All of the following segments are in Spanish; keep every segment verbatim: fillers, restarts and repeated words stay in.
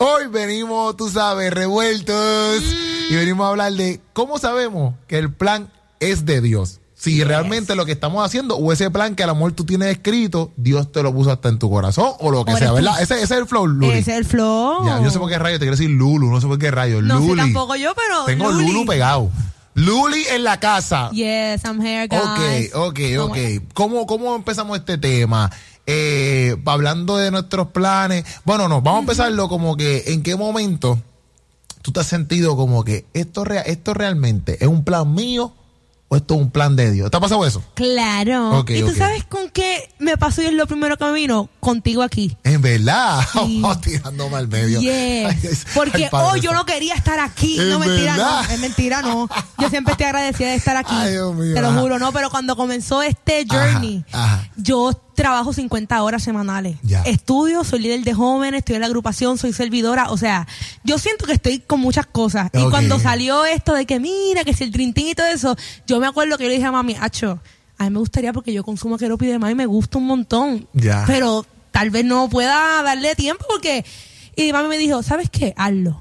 Hoy venimos, tú sabes, revueltos. Mm. Y venimos a hablar de cómo sabemos que el plan es de Dios. Si yes. realmente lo que estamos haciendo, o ese plan que a lo mejor tú tienes escrito, Dios te lo puso hasta en tu corazón, o lo que por sea, ¿verdad? Ese, ese es el flow, Luli. Ese es el flow. Ya, yo no sé por qué rayo te quiero decir Lulu, no sé por qué rayo. No Luli. sé tampoco yo, pero tengo Luli. Lulu pegado. Luli en la casa. Yes, I'm here, guys. Ok, ok, ok. ¿Cómo, cómo empezamos este tema? Eh, hablando de nuestros planes. Bueno, no, vamos uh-huh. a empezarlo como que, ¿en qué momento tú te has sentido como que esto, rea- esto realmente es un plan mío o esto es un plan de Dios? ¿Te ha pasado eso? Claro. Okay, ¿Y tú okay. sabes con qué me pasó y es lo primero que me vino? Contigo aquí. En verdad. Sí. Oh, tirándome al medio. Yes. Ay, porque hoy oh, yo no quería estar aquí. No, mentira, verdad? no. Es mentira, no. Yo siempre estoy agradecida de estar aquí. Ay, Dios mío, te lo ajá. juro, no. Pero cuando comenzó este journey, ajá, ajá. yo trabajo cincuenta horas semanales. Ya. Estudio, soy líder de jóvenes, estoy en la agrupación, soy servidora. O sea, yo siento que estoy con muchas cosas. Okay. Y cuando salió esto de que mira, que si el Dream Team y todo eso, yo me acuerdo que yo le dije a mami, acho, a mí me gustaría porque yo consumo Keropi y demás y me gusta un montón. Ya. Pero tal vez no pueda darle tiempo porque... Y mami me dijo, ¿sabes qué? Hazlo.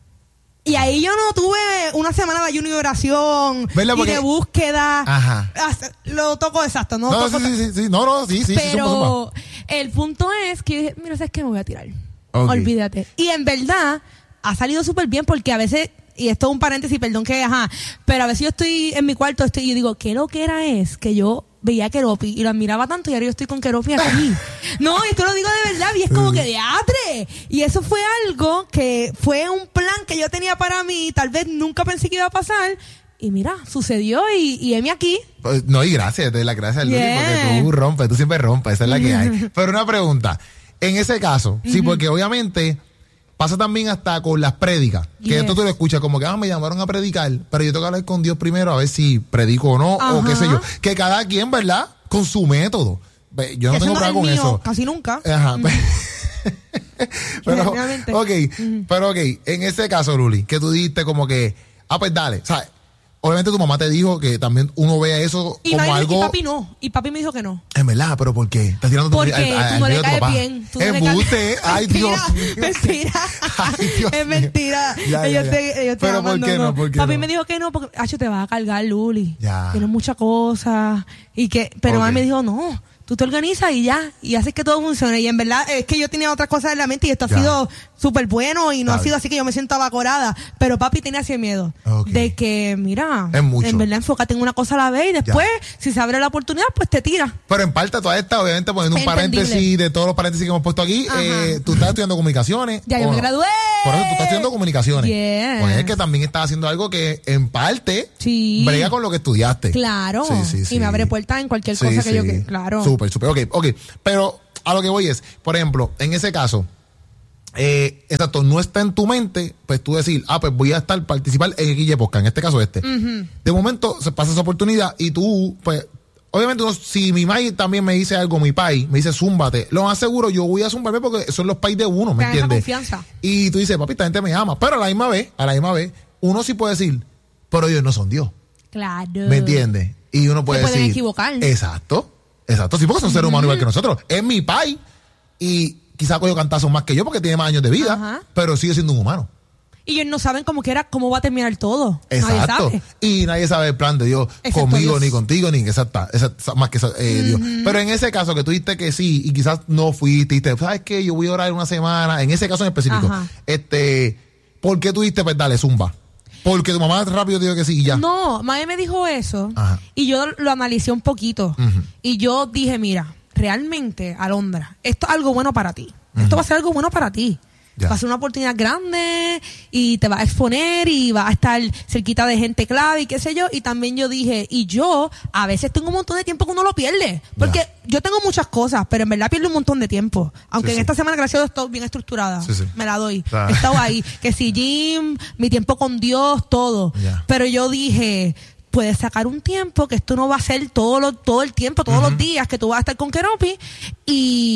Y ahí yo no tuve una semana de ayuno y oración y de búsqueda. Ajá. Lo toco exacto, ¿no? No, toco sí, sí, sí, no, no, sí, sí. Pero sí, el punto es que dije, mira, ¿sabes qué? Me voy a tirar. Okay. Olvídate. Y en verdad ha salido súper bien porque a veces, y esto es un paréntesis, perdón que, ajá, pero a veces yo estoy en mi cuarto estoy, y yo digo, ¿qué lo que era es que yo veía a Keropi y lo admiraba tanto y ahora yo estoy con Keropi aquí? No, esto lo digo de verdad y es como que de atre. Y eso fue algo que fue un plan que yo tenía para mí, tal vez nunca pensé que iba a pasar. Y mira, sucedió y, y heme aquí. Pues, no, y gracias, te doy las gracias, Luli, yeah. porque tú rompes, tú siempre rompes, esa es la que hay. Pero una pregunta, en ese caso, uh-huh. sí, porque obviamente pasa también hasta con las prédicas, que yes. esto tú lo escuchas como que ah, me llamaron a predicar, pero yo tengo que hablar con Dios primero a ver si predico o no, uh-huh. o qué sé yo. Que cada quien, ¿verdad?, con su método. Yo no que tengo no problema con mío, eso. Casi nunca. Ajá. Uh-huh. pero, ok, uh-huh. pero ok, en ese caso, Luli, que tú dijiste como que, ah, pues dale, ¿sabes? Obviamente tu mamá te dijo que también uno vea eso y como no, algo... Y papi no. Y papi me dijo que no. En verdad, ¿pero por qué? ¿Estás tirando tu Porque tú al, no al le caes papá? bien. Tú no ¡Embuste! ¡Ay, Dios mío! Mentira. Ay, Dios es mentira. Ya, ya, ellos ya. te, ellos te ¿Pero por qué no? ¿Por qué papi no? me dijo que no, porque Acho te va a cargar, Luli. Ya. Tienes muchas cosas. Y que, pero okay. mami me dijo, no, tú te organizas y ya, y haces que todo funcione. Y en verdad es que yo tenía otras cosas en la mente y esto ya. ha sido súper bueno y no Sabe. ha sido así que yo me siento abacorada. Pero papi tenía ese miedo okay. de que, mira, es mucho. en verdad enfócate en una cosa a la vez y después, ya. si se abre la oportunidad, pues te tira. Pero en parte toda esta, obviamente poniendo un Entendible. paréntesis de todos los paréntesis que hemos puesto aquí, eh, tú estás estudiando comunicaciones. Ya yo me no? gradué. Por eso tú estás estudiando comunicaciones. Yes. Pues es que también estás haciendo algo que en parte sí. brega con lo que estudiaste. Claro. Sí, sí, sí. Y me abre puertas en cualquier sí, cosa sí. que yo que, claro. Súper, súper. Ok, ok. Pero a lo que voy es, por ejemplo, en ese caso, eh, exacto, no está en tu mente, pues tú decir, ah, pues voy a estar, participar en X Y Podcast, en este caso este. Uh-huh. De momento se pasa esa oportunidad y tú, pues, obviamente, si mi mai también me dice algo, mi pai, me dice, zúmbate, lo más seguro yo voy a zumbarme porque son los pais de uno, ¿me entiendes? Confianza. Y tú dices, papi, esta gente me ama, pero a la misma vez, a la misma vez, uno sí puede decir, pero ellos no son Dios. Claro. ¿Me entiendes? Y uno puede se decir. pueden equivocar. Exacto, exacto, sí, porque son seres humanos igual que nosotros. Es mi pai y quizá cogió cantazos más que yo porque tiene más años de vida, Ajá. pero sigue siendo un humano. Y ellos no saben cómo quiera cómo va a terminar todo. Exacto. Nadie sabe. Y nadie sabe el plan de Dios Excepto conmigo, Dios. ni contigo, ni exacta, exacta más que eh, uh-huh. Dios. Pero en ese caso que tú dijiste que sí y quizás no fuiste, dijiste, ¿sabes qué? Yo voy a orar una semana. En ese caso en específico, Ajá. este, ¿por qué tú dijiste, pues dale, zumba? Porque tu mamá rápido te dijo que sí y ya. No, mami me dijo eso. Ajá. Y yo lo analicé un poquito. Uh-huh. Y yo dije, mira, realmente, Alondra, esto es algo bueno para ti. Uh-huh. Esto va a ser algo bueno para ti. Ya. Va a ser una oportunidad grande y te va a exponer y va a estar cerquita de gente clave y qué sé yo. Y también yo dije, y yo a veces tengo un montón de tiempo que uno lo pierde. Porque ya. yo tengo muchas cosas, pero en verdad pierdo un montón de tiempo. Aunque sí, en sí. esta semana, gracias a Dios, estoy bien estructurada. Sí, sí. Me la doy. Claro. He estado ahí. Que si gym, mi tiempo con Dios, todo. Ya. Pero yo dije, puedes sacar un tiempo, que esto no va a ser todo, lo, todo el tiempo, todos uh-huh. los días que tú vas a estar con Keropi y...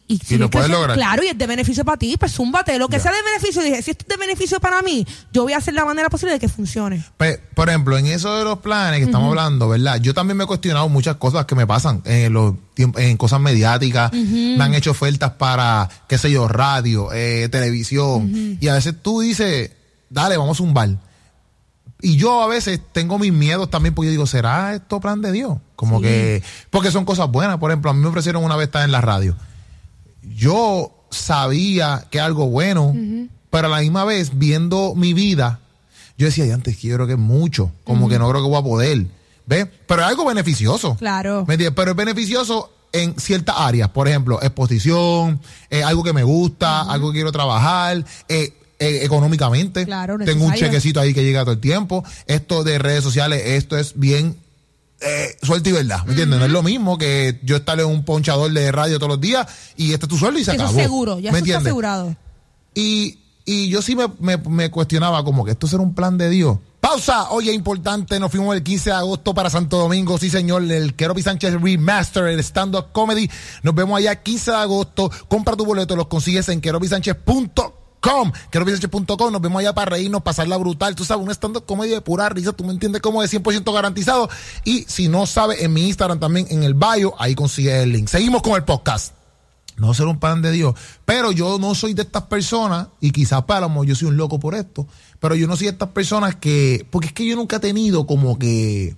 Y, si y lo puedes eso, lograr. Claro, y es de beneficio para ti, pues zúmbate. Lo que Ya. sea de beneficio, dije, si esto es de beneficio para mí, yo voy a hacer la manera posible de que funcione. Pues, por ejemplo, en eso de los planes que estamos uh-huh. hablando, ¿verdad? Yo también me he cuestionado muchas cosas que me pasan en los tiempos, en cosas mediáticas. Uh-huh. Me han hecho ofertas para, qué sé yo, radio, eh, televisión. Uh-huh. Y a veces tú dices, dale, vamos a zumbar. Y yo a veces tengo mis miedos también, porque yo digo, ¿será esto plan de Dios? Como sí. que, porque son cosas buenas. Por ejemplo, a mí me ofrecieron una vez estar en la radio. Yo sabía que es algo bueno, uh-huh. pero a la misma vez, viendo mi vida, yo decía, y antes que yo creo que es mucho, como uh-huh. que no creo que voy a poder, ¿ves? Pero es algo beneficioso. Claro. ¿Me entiendes? Pero es beneficioso en ciertas áreas, por ejemplo, exposición, eh, algo que me gusta, uh-huh. algo que quiero trabajar, eh, eh, económicamente. Claro, tengo un chequecito ahí que llega todo el tiempo. Esto de redes sociales, esto es bien... Eh, suelta y verdad, ¿me entiendes? Uh-huh. No es lo mismo que yo estar en un ponchador de radio todos los días y este es tu sueldo y se eso acabó. Es seguro, ya ¿me eso entiendes? Está asegurado. Y, y yo sí me, me, me cuestionaba como que esto será un plan de Dios. Pausa, oye, importante, nos fuimos el quince de agosto para Santo Domingo, sí señor, el Keropi Sánchez Remaster, el stand-up comedy, nos vemos allá quince de agosto, compra tu boleto, los consigues en keropi sánchez punto com. Com, keropi sánchez punto com, nos vemos allá para reírnos, pasarla brutal, tú sabes, un stand-up comedy de pura risa, tú me entiendes, como de cien por ciento garantizado. Y si no sabes, en mi Instagram también, en el bio, ahí consigues el link. Seguimos con el podcast. No ser un pan de Dios, pero yo no soy de estas personas, y quizás para lo yo soy un loco por esto, pero yo no soy de estas personas que, porque es que yo nunca he tenido como que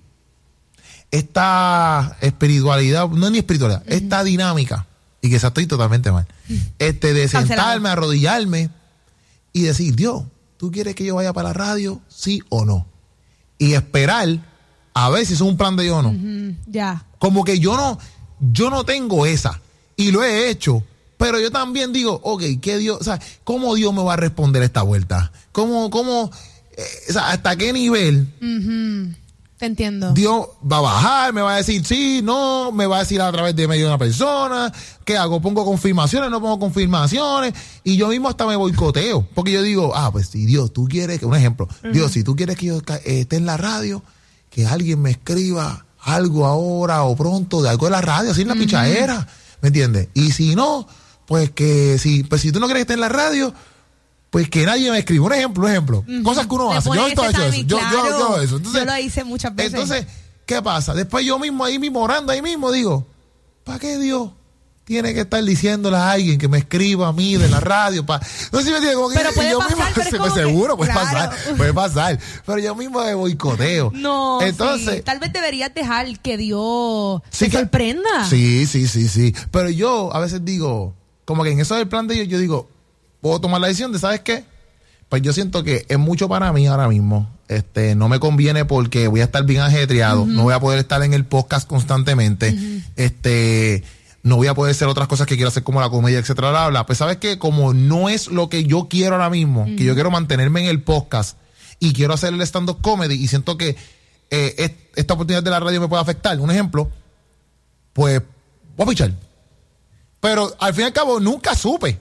esta espiritualidad, no es ni espiritualidad, uh-huh. esta dinámica, y quizás estoy totalmente mal, este de sentarme, arrodillarme, y decir, Dios, ¿tú quieres que yo vaya para la radio? ¿Sí o no? Y esperar a ver si es un plan de Dios o no. Uh-huh, ya. Yeah. Como que yo no, yo no tengo esa. Y lo he hecho. Pero yo también digo, ok, ¿qué Dios? O sea, ¿cómo Dios me va a responder esta vuelta? ¿Cómo, cómo, eh, o sea, hasta qué nivel? Uh-huh. Te entiendo. Dios va a bajar, me va a decir sí, no, me va a decir a través de medio de una persona. ¿Qué hago? ¿Pongo confirmaciones? ¿No pongo confirmaciones? Y yo mismo hasta me boicoteo. Porque yo digo, ah, pues si Dios, tú quieres que, un ejemplo, uh-huh. Dios, si tú quieres que yo esté en la radio, que alguien me escriba algo ahora o pronto de algo de la radio, así en la uh-huh. pichadera, ¿me entiendes? Y si no, pues que si, pues si tú no quieres que esté en la radio, pues que nadie me escriba. Un ejemplo, un ejemplo. Uh-huh. Cosas que uno Le hace. Yo he hecho eso. Timing, Yo, claro. yo, yo eso. Entonces, yo lo hice muchas veces. Entonces, ¿qué pasa? Después yo mismo, ahí mismo, orando ahí mismo, digo, ¿para qué Dios tiene que estar diciéndole a alguien que me escriba a mí de la radio? Pa... No sé si me entiende, como que pero puede yo pasar, mismo, pero es como seguro, que, puede claro. pasar, puede pasar. Pero yo mismo me boicoteo. No, entonces, sí. Tal vez deberías dejar que Dios sí te que, sorprenda. Sí, sí, sí, sí. Pero yo a veces digo, como que en eso del plan de Dios, yo digo, puedo tomar la decisión de, ¿sabes qué? Pues yo siento que es mucho para mí ahora mismo. Este, no me conviene porque voy a estar bien ajetreado, uh-huh. no voy a poder estar en el podcast constantemente, uh-huh. este, no voy a poder hacer otras cosas que quiero hacer como la comedia, etcétera, bla, bla. Pues sabes que como no es lo que yo quiero ahora mismo, uh-huh. que yo quiero mantenerme en el podcast y quiero hacer el stand-up comedy y siento que eh, es, esta oportunidad de la radio me puede afectar. Un ejemplo, pues voy a pichar. Pero al fin y al cabo nunca supe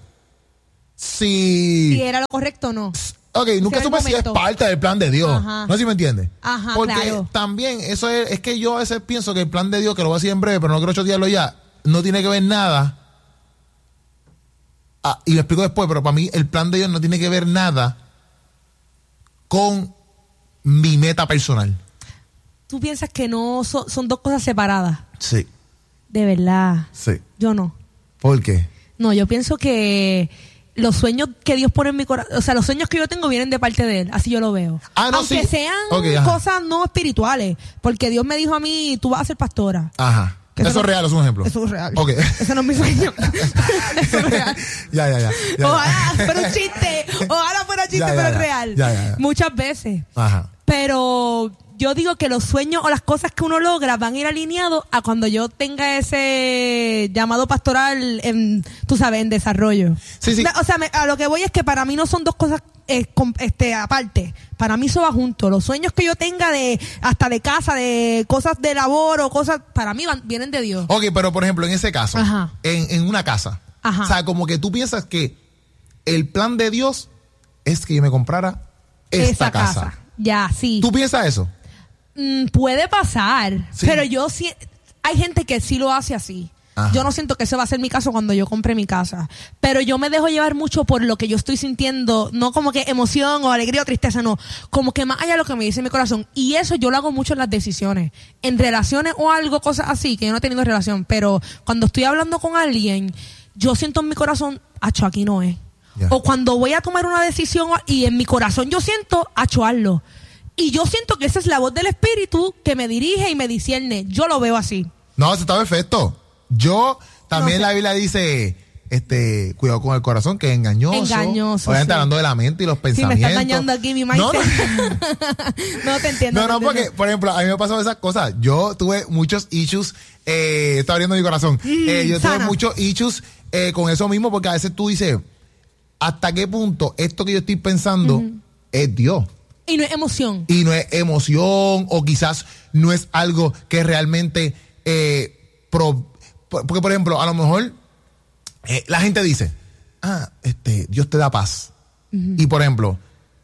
si... si era lo correcto o no. Ok, nunca si supe si es parte del plan de Dios. Ajá. No sé si me entiendes. Ajá, porque claro. también eso es, es que yo a veces pienso que el plan de Dios, que lo voy a decir en breve, pero no quiero chotearlo ya, no tiene que ver nada. Ah, y lo explico después, pero para mí el plan de Dios no tiene que ver nada con mi meta personal. ¿Tú piensas que no son, son dos cosas separadas? Sí. De verdad. Sí. Yo no. ¿Por qué? No, yo pienso que los sueños que Dios pone en mi corazón, o sea, los sueños que yo tengo vienen de parte de Él, así yo lo veo. Ah, no, aunque sí. sean okay, cosas no espirituales, porque Dios me dijo a mí, tú vas a ser pastora. Ajá. Eso, eso no, es real, es un ejemplo. Eso es real. Okay. Eso no es mi sueño. Eso es real. ya, ya, ya, ya. Ojalá fuera un chiste, ojalá fuera chiste, ya, ya, pero es ya. real. Ya, ya, ya. Muchas veces. Ajá. Pero yo digo que los sueños o las cosas que uno logra van a ir alineados a cuando yo tenga ese llamado pastoral en, tú sabes, en desarrollo. Sí, sí. O sea, me, a lo que voy es que para mí no son dos cosas eh, com, este, aparte. Para mí eso va junto. Los sueños que yo tenga de hasta de casa, de cosas de labor o cosas, para mí van, vienen de Dios. Ok, pero por ejemplo, en ese caso, Ajá. En, en una casa, Ajá. o sea, como que tú piensas que el plan de Dios es que yo me comprara esta Esa casa. casa. Ya, sí. ¿Tú piensas eso? Mm, puede pasar, sí. pero yo sí, hay gente que sí lo hace así. Ajá. Yo no siento que ese va a ser mi caso cuando yo compre mi casa. Pero yo me dejo llevar mucho por lo que yo estoy sintiendo, no como que emoción o alegría o tristeza, no. Como que más allá de lo que me dice mi corazón. Y eso yo lo hago mucho en las decisiones. En relaciones o algo, cosas así, que yo no he tenido relación. Pero cuando estoy hablando con alguien, yo siento en mi corazón, acho, aquí no es. Yeah. O cuando voy a tomar una decisión y en mi corazón yo siento, acho, hazlo. Y yo siento que esa es la voz del Espíritu que me dirige y me discierne. Yo lo veo así. No, eso está perfecto. Yo, también no sé. La Biblia dice, este, cuidado con el corazón, que es engañoso. Engañoso, Obviamente sí. Hablando de la mente y los pensamientos. Sí, me está dañando aquí mi mindset. No, no. no te entiendo. No, no, te porque, entiendo. por ejemplo, a mí me pasaron esas cosas. Yo tuve muchos issues, eh, está abriendo mi corazón. Mm, eh, yo sana. tuve muchos issues eh, con eso mismo, porque a veces tú dices, ¿hasta qué punto esto que yo estoy pensando uh-huh. es Dios? Y no es emoción. Y no es emoción, o quizás no es algo que realmente... Eh, pro, porque, por ejemplo, a lo mejor eh, la gente dice, ah, este, Dios te da paz. Uh-huh. Y, por ejemplo,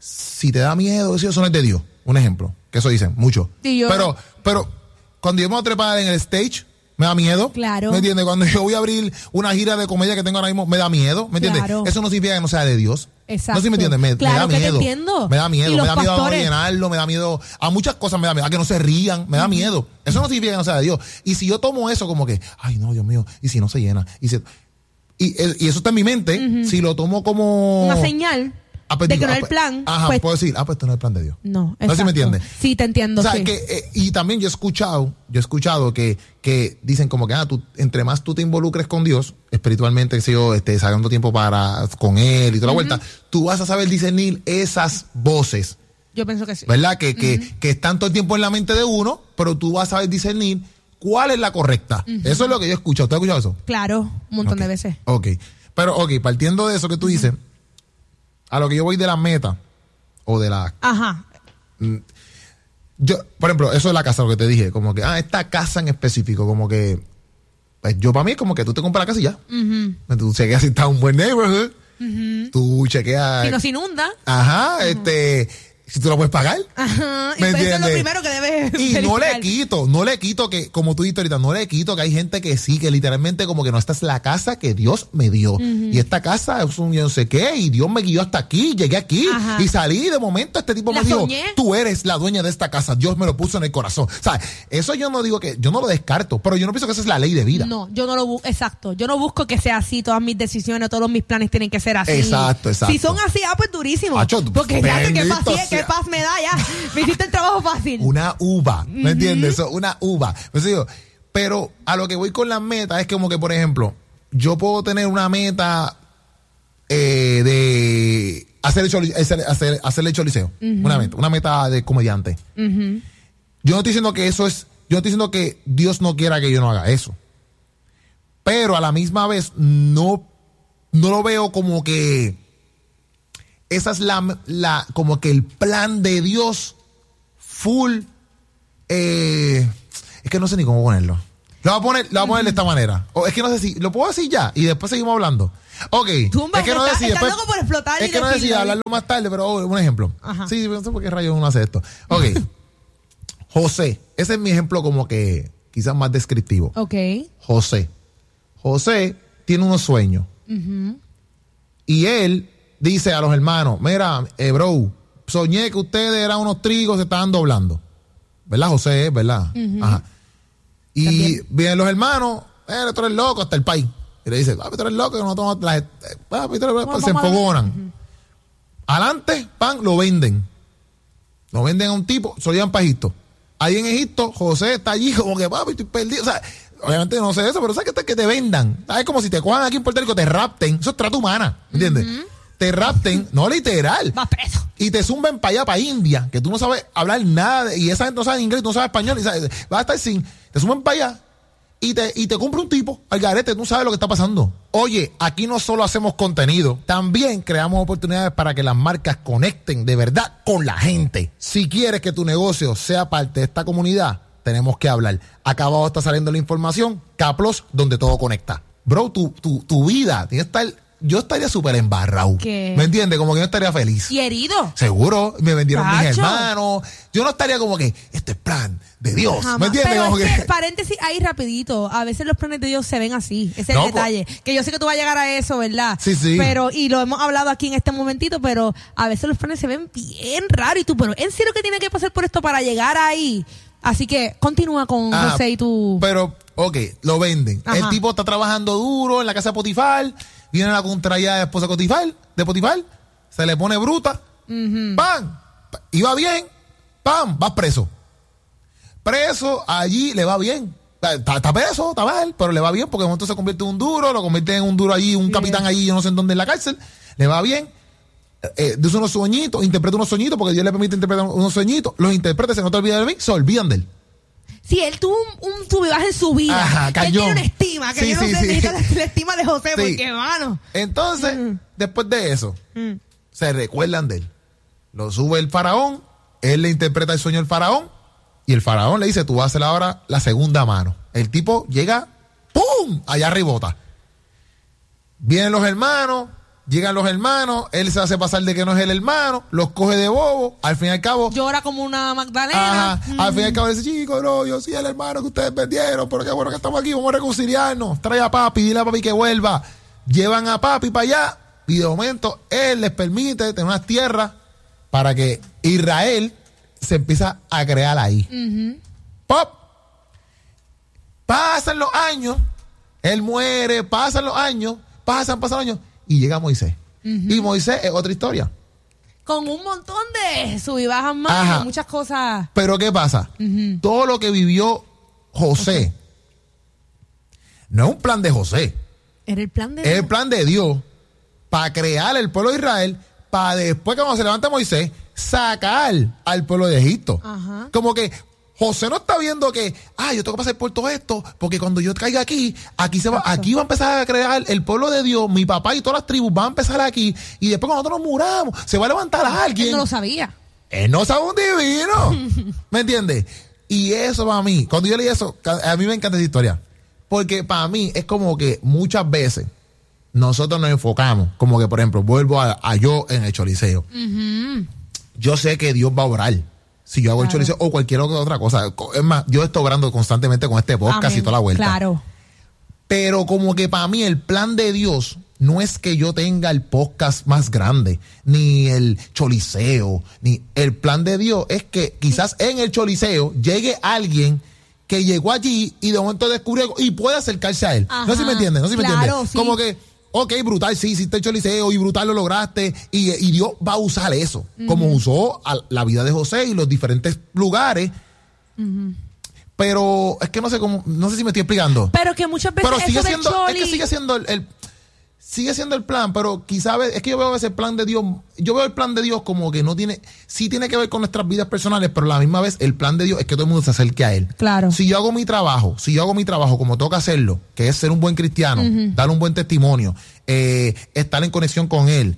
si te da miedo, eso no es de Dios. Un ejemplo, que eso dicen mucho. Sí, yo... Pero, pero cuando yo me voy a trepar en el stage, me da miedo. Claro. ¿Me entiendes? Cuando yo voy a abrir una gira de comedia que tengo ahora mismo, me da miedo. ¿Me entiendes? Claro. Eso no significa que no sea de Dios. Exacto. No sé si me entiendes. Me, claro me da que miedo. Te entiendo. Me da miedo. Me da miedo pastores... a llenarlo, me da miedo. A muchas cosas me da miedo. A que no se rían, me da uh-huh. miedo. Eso no significa que no sea de Dios. Y si yo tomo eso como que, ay, no, Dios mío, y si no se llena. Y, se... y, y eso está en mi mente. Uh-huh. Si lo tomo como una señal. Ah, pues, de digo, que no es ah, el plan. Ajá, pues, puedo decir, ah, pues esto no es el plan de Dios. No, exacto. No sé si me entiendes. Sí, te entiendo. O sea, sí. que, eh, y también yo he escuchado, yo he escuchado que, que dicen como que, ah, tú, entre más tú te involucres con Dios, espiritualmente, que sé yo, este, sacando tiempo para, con Él y toda la uh-huh. vuelta, tú vas a saber discernir esas voces. Yo pienso que sí. ¿Verdad? Que, uh-huh. que, que están todo el tiempo en la mente de uno, pero tú vas a saber discernir cuál es la correcta. Uh-huh. Eso es lo que yo he escuchado. ¿Usted ha escuchado eso? Claro, un montón okay. de veces. Ok. Pero, ok, partiendo de eso que tú uh-huh. dices, a lo que yo voy de la meta o de la... Ajá. Yo, por ejemplo, eso de la casa, lo que te dije, como que, ah, esta casa en específico, como que, pues yo para mí es como que tú te compras la casa y ya. Uh-huh. Tú chequeas si está un buen neighborhood, uh-huh. tú chequeas... Si no se inunda. Ajá, uh-huh. este... Si tú lo puedes pagar. Ajá. ¿Me y entiendes? Eso es lo primero que debes Y verificar. No le quito, no le quito que, como tú dijiste ahorita, no le quito que hay gente que sí, que literalmente como que no, esta es la casa que Dios me dio. Uh-huh. Y esta casa es un yo no sé qué, y Dios me guió hasta aquí, llegué aquí, Ajá. y salí, de momento este tipo la me dijo, soñé. Tú eres la dueña de esta casa, Dios me lo puso en el corazón. O sea, eso yo no digo que, yo no lo descarto, pero yo no pienso que esa es la ley de vida. No, yo no lo busco, exacto, yo no busco que sea así, todas mis decisiones, todos mis planes tienen que ser así. Exacto, exacto. Si son así, ah, pues durísimo. Acho, porque ya que paz, qué paz me da ya. Me hiciste el trabajo fácil. Una uva, ¿me uh-huh. entiendes? Eso, una uva. Pues digo, pero a lo que voy con las metas es como que, por ejemplo, yo puedo tener una meta eh, de hacer el, choli, hacer, hacer, hacer el choliseo. Uh-huh. Una meta, una meta de comediante. Uh-huh. Yo no estoy diciendo que eso es, yo no estoy diciendo que Dios no quiera que yo no haga eso. Pero a la misma vez no, no lo veo como que esa es la, la, como que el plan de Dios full, eh, es que no sé ni cómo ponerlo. Lo voy a poner, lo voy a poner de esta manera. O es que no sé si, lo puedo decir ya y después seguimos hablando. Ok. Tumba, es que no está, decía, después, loco por explotar es y que no decía hablarlo más tarde, pero oh, un ejemplo. Ajá. Sí, no sé por qué rayos uno hace esto. Ok. José, ese es mi ejemplo como que quizás más descriptivo. Ok. José. José tiene unos sueños. Uh-huh. Y él dice a los hermanos, mira, eh, bro, soñé que ustedes eran unos trigos, se estaban doblando. ¿Verdad, José? ¿Verdad? Uh-huh. Ajá. Y también vienen los hermanos, eh, tú eres loco, hasta el país. Y le dice, papi, tú eres loco, que no tomamos las... Papi, tú eres loco, se enfogonan. Uh-huh. Adelante, pan, lo venden. Lo venden a un tipo, se lo llevan para Egipto. Ahí en Egipto, José está allí como que, papi, estoy perdido. O sea, obviamente no sé eso, pero sabes que te, que te vendan. Es como si te cojan aquí en Puerto Rico, te rapten. Eso es trata humana, ¿entiendes? Uh-huh. Te rapten, no literal. Vas preso. Y te zumben para allá, para India, que tú no sabes hablar nada, de, y esa gente no sabe inglés, tú no sabes español, y sabes, vas a estar sin, te zumben para allá, y te, y te compra un tipo, al garete, tú no sabes lo que está pasando. Oye, aquí no solo hacemos contenido, también creamos oportunidades para que las marcas conecten de verdad con la gente. Si quieres que tu negocio sea parte de esta comunidad, tenemos que hablar. Acá abajo está saliendo la información, Caplos, donde todo conecta. Bro, tu, tu, tu vida tiene que estar yo estaría súper embarrado. ¿Qué? ¿Me entiendes? Como que no estaría feliz. ¿Y herido? Seguro, me vendieron Cacho. mis hermanos. Yo no estaría como que, este es plan de Dios. Jamás. ¿Me entiendes? Pero Como es que... que, paréntesis ahí rapidito, a veces los planes de Dios se ven así, ese es No, el detalle. Que yo sé que tú vas a llegar a eso, ¿verdad? Sí, sí. Pero, y lo hemos hablado aquí en este momentito, pero a veces los planes se ven bien raros y tú, pero ¿en serio que tiene que pasar por esto para llegar ahí? Así que continúa con Ah, José y tú. Pero, ok, lo venden. Ajá. El tipo está trabajando duro en la casa de Potifar, viene la contraria esposa de Potifar, de Potifar, se le pone bruta, Uh-huh. ¡pam! Iba bien, ¡pam! Vas preso. Preso, allí le va bien. Está, está preso, está mal, pero le va bien porque de momento se convierte en un duro, lo convierte en un duro allí, un Sí. capitán allí, yo no sé en dónde en la cárcel, le va bien. Eh, dice unos sueñitos, interpreta unos sueñitos porque Dios le permite interpretar unos sueñitos, los intérpretes se no te olvidan de mí, se olvidan de él. Sí, él tuvo un, un sub y baja en su vida. Ajá, él cañón. tiene una estima, que Sí, yo sí, no sé, sí. necesita la, la estima de José, Sí. porque, mano. Entonces, Mm. después de eso, Mm. se recuerdan de él. Lo sube el faraón, él le interpreta el sueño del faraón, y el faraón le dice, tú vas a hacer ahora la segunda mano. El tipo llega, ¡pum!, allá arribota. Vienen los hermanos, llegan los hermanos, él se hace pasar de que no es el hermano, los coge de bobo, al fin y al cabo... Llora como una Magdalena. Ajá, Mm. al fin y al cabo dice, chicos, no, yo soy el hermano que ustedes perdieron, pero qué bueno que estamos aquí, vamos a reconciliarnos. Trae a papi, dile a papi que vuelva. Llevan a papi para allá y de momento él les permite tener unas tierras para que Israel se empieza a crear ahí. Uh-huh. ¡Pop! Pasan los años, él muere, pasan los años, pasan, pasan los años y llega Moisés. Uh-huh. Y Moisés es otra historia. Con un montón de sub y bajas más, Ajá. muchas cosas. Pero ¿qué pasa? Uh-huh. Todo lo que vivió José no es un plan de José, Era el plan de es el plan de Dios para crear el pueblo de Israel, para después cuando se levanta Moisés, sacar al pueblo de Egipto. Ajá. Como que José no está viendo que, ah, yo tengo que pasar por todo esto, porque cuando yo caiga aquí, aquí se va, aquí va a empezar a crear el pueblo de Dios, mi papá y todas las tribus van a empezar aquí, y después cuando nosotros nos muramos, se va a levantar a alguien. Él no lo sabía. Él no sabe un divino. ¿Me entiendes? Y eso para mí, cuando yo leí eso, a mí me encanta esa historia. Porque para mí es como que muchas veces nosotros nos enfocamos, como que por ejemplo, vuelvo a, a yo en el Choliseo. Uh-huh. Yo sé que Dios va a obrar si yo hago Claro. el Choliseo o cualquier otra cosa. Es más, yo estoy obrando constantemente con este podcast Amén. y toda la vuelta. Claro. Pero como que para mí el plan de Dios no es que yo tenga el podcast más grande, ni el Choliseo, ni el plan de Dios es que quizás en el Choliseo llegue alguien que llegó allí y de momento descubrió algo y puede acercarse a él. Ajá. No sé si me entiendes, no sé si me Claro, entiendes. sí. Como que, ok, brutal, sí, hiciste el Choliseo y brutal lo lograste y, y Dios va a usar eso, uh-huh. como usó a la vida de José y los diferentes lugares. Uh-huh. Pero es que no sé cómo, no sé si me estoy explicando. Pero que muchas veces Pero sigue eso del siendo, choli... es que sigue siendo el, el sigue siendo el plan, pero quizás es que yo veo ese plan de Dios, yo veo el plan de Dios como que no tiene, sí tiene que ver con nuestras vidas personales, pero a la misma vez el plan de Dios es que todo el mundo se acerque a él. Claro. Si yo hago mi trabajo, si yo hago mi trabajo como toca hacerlo, que es ser un buen cristiano, uh-huh. dar un buen testimonio, eh, estar en conexión con él,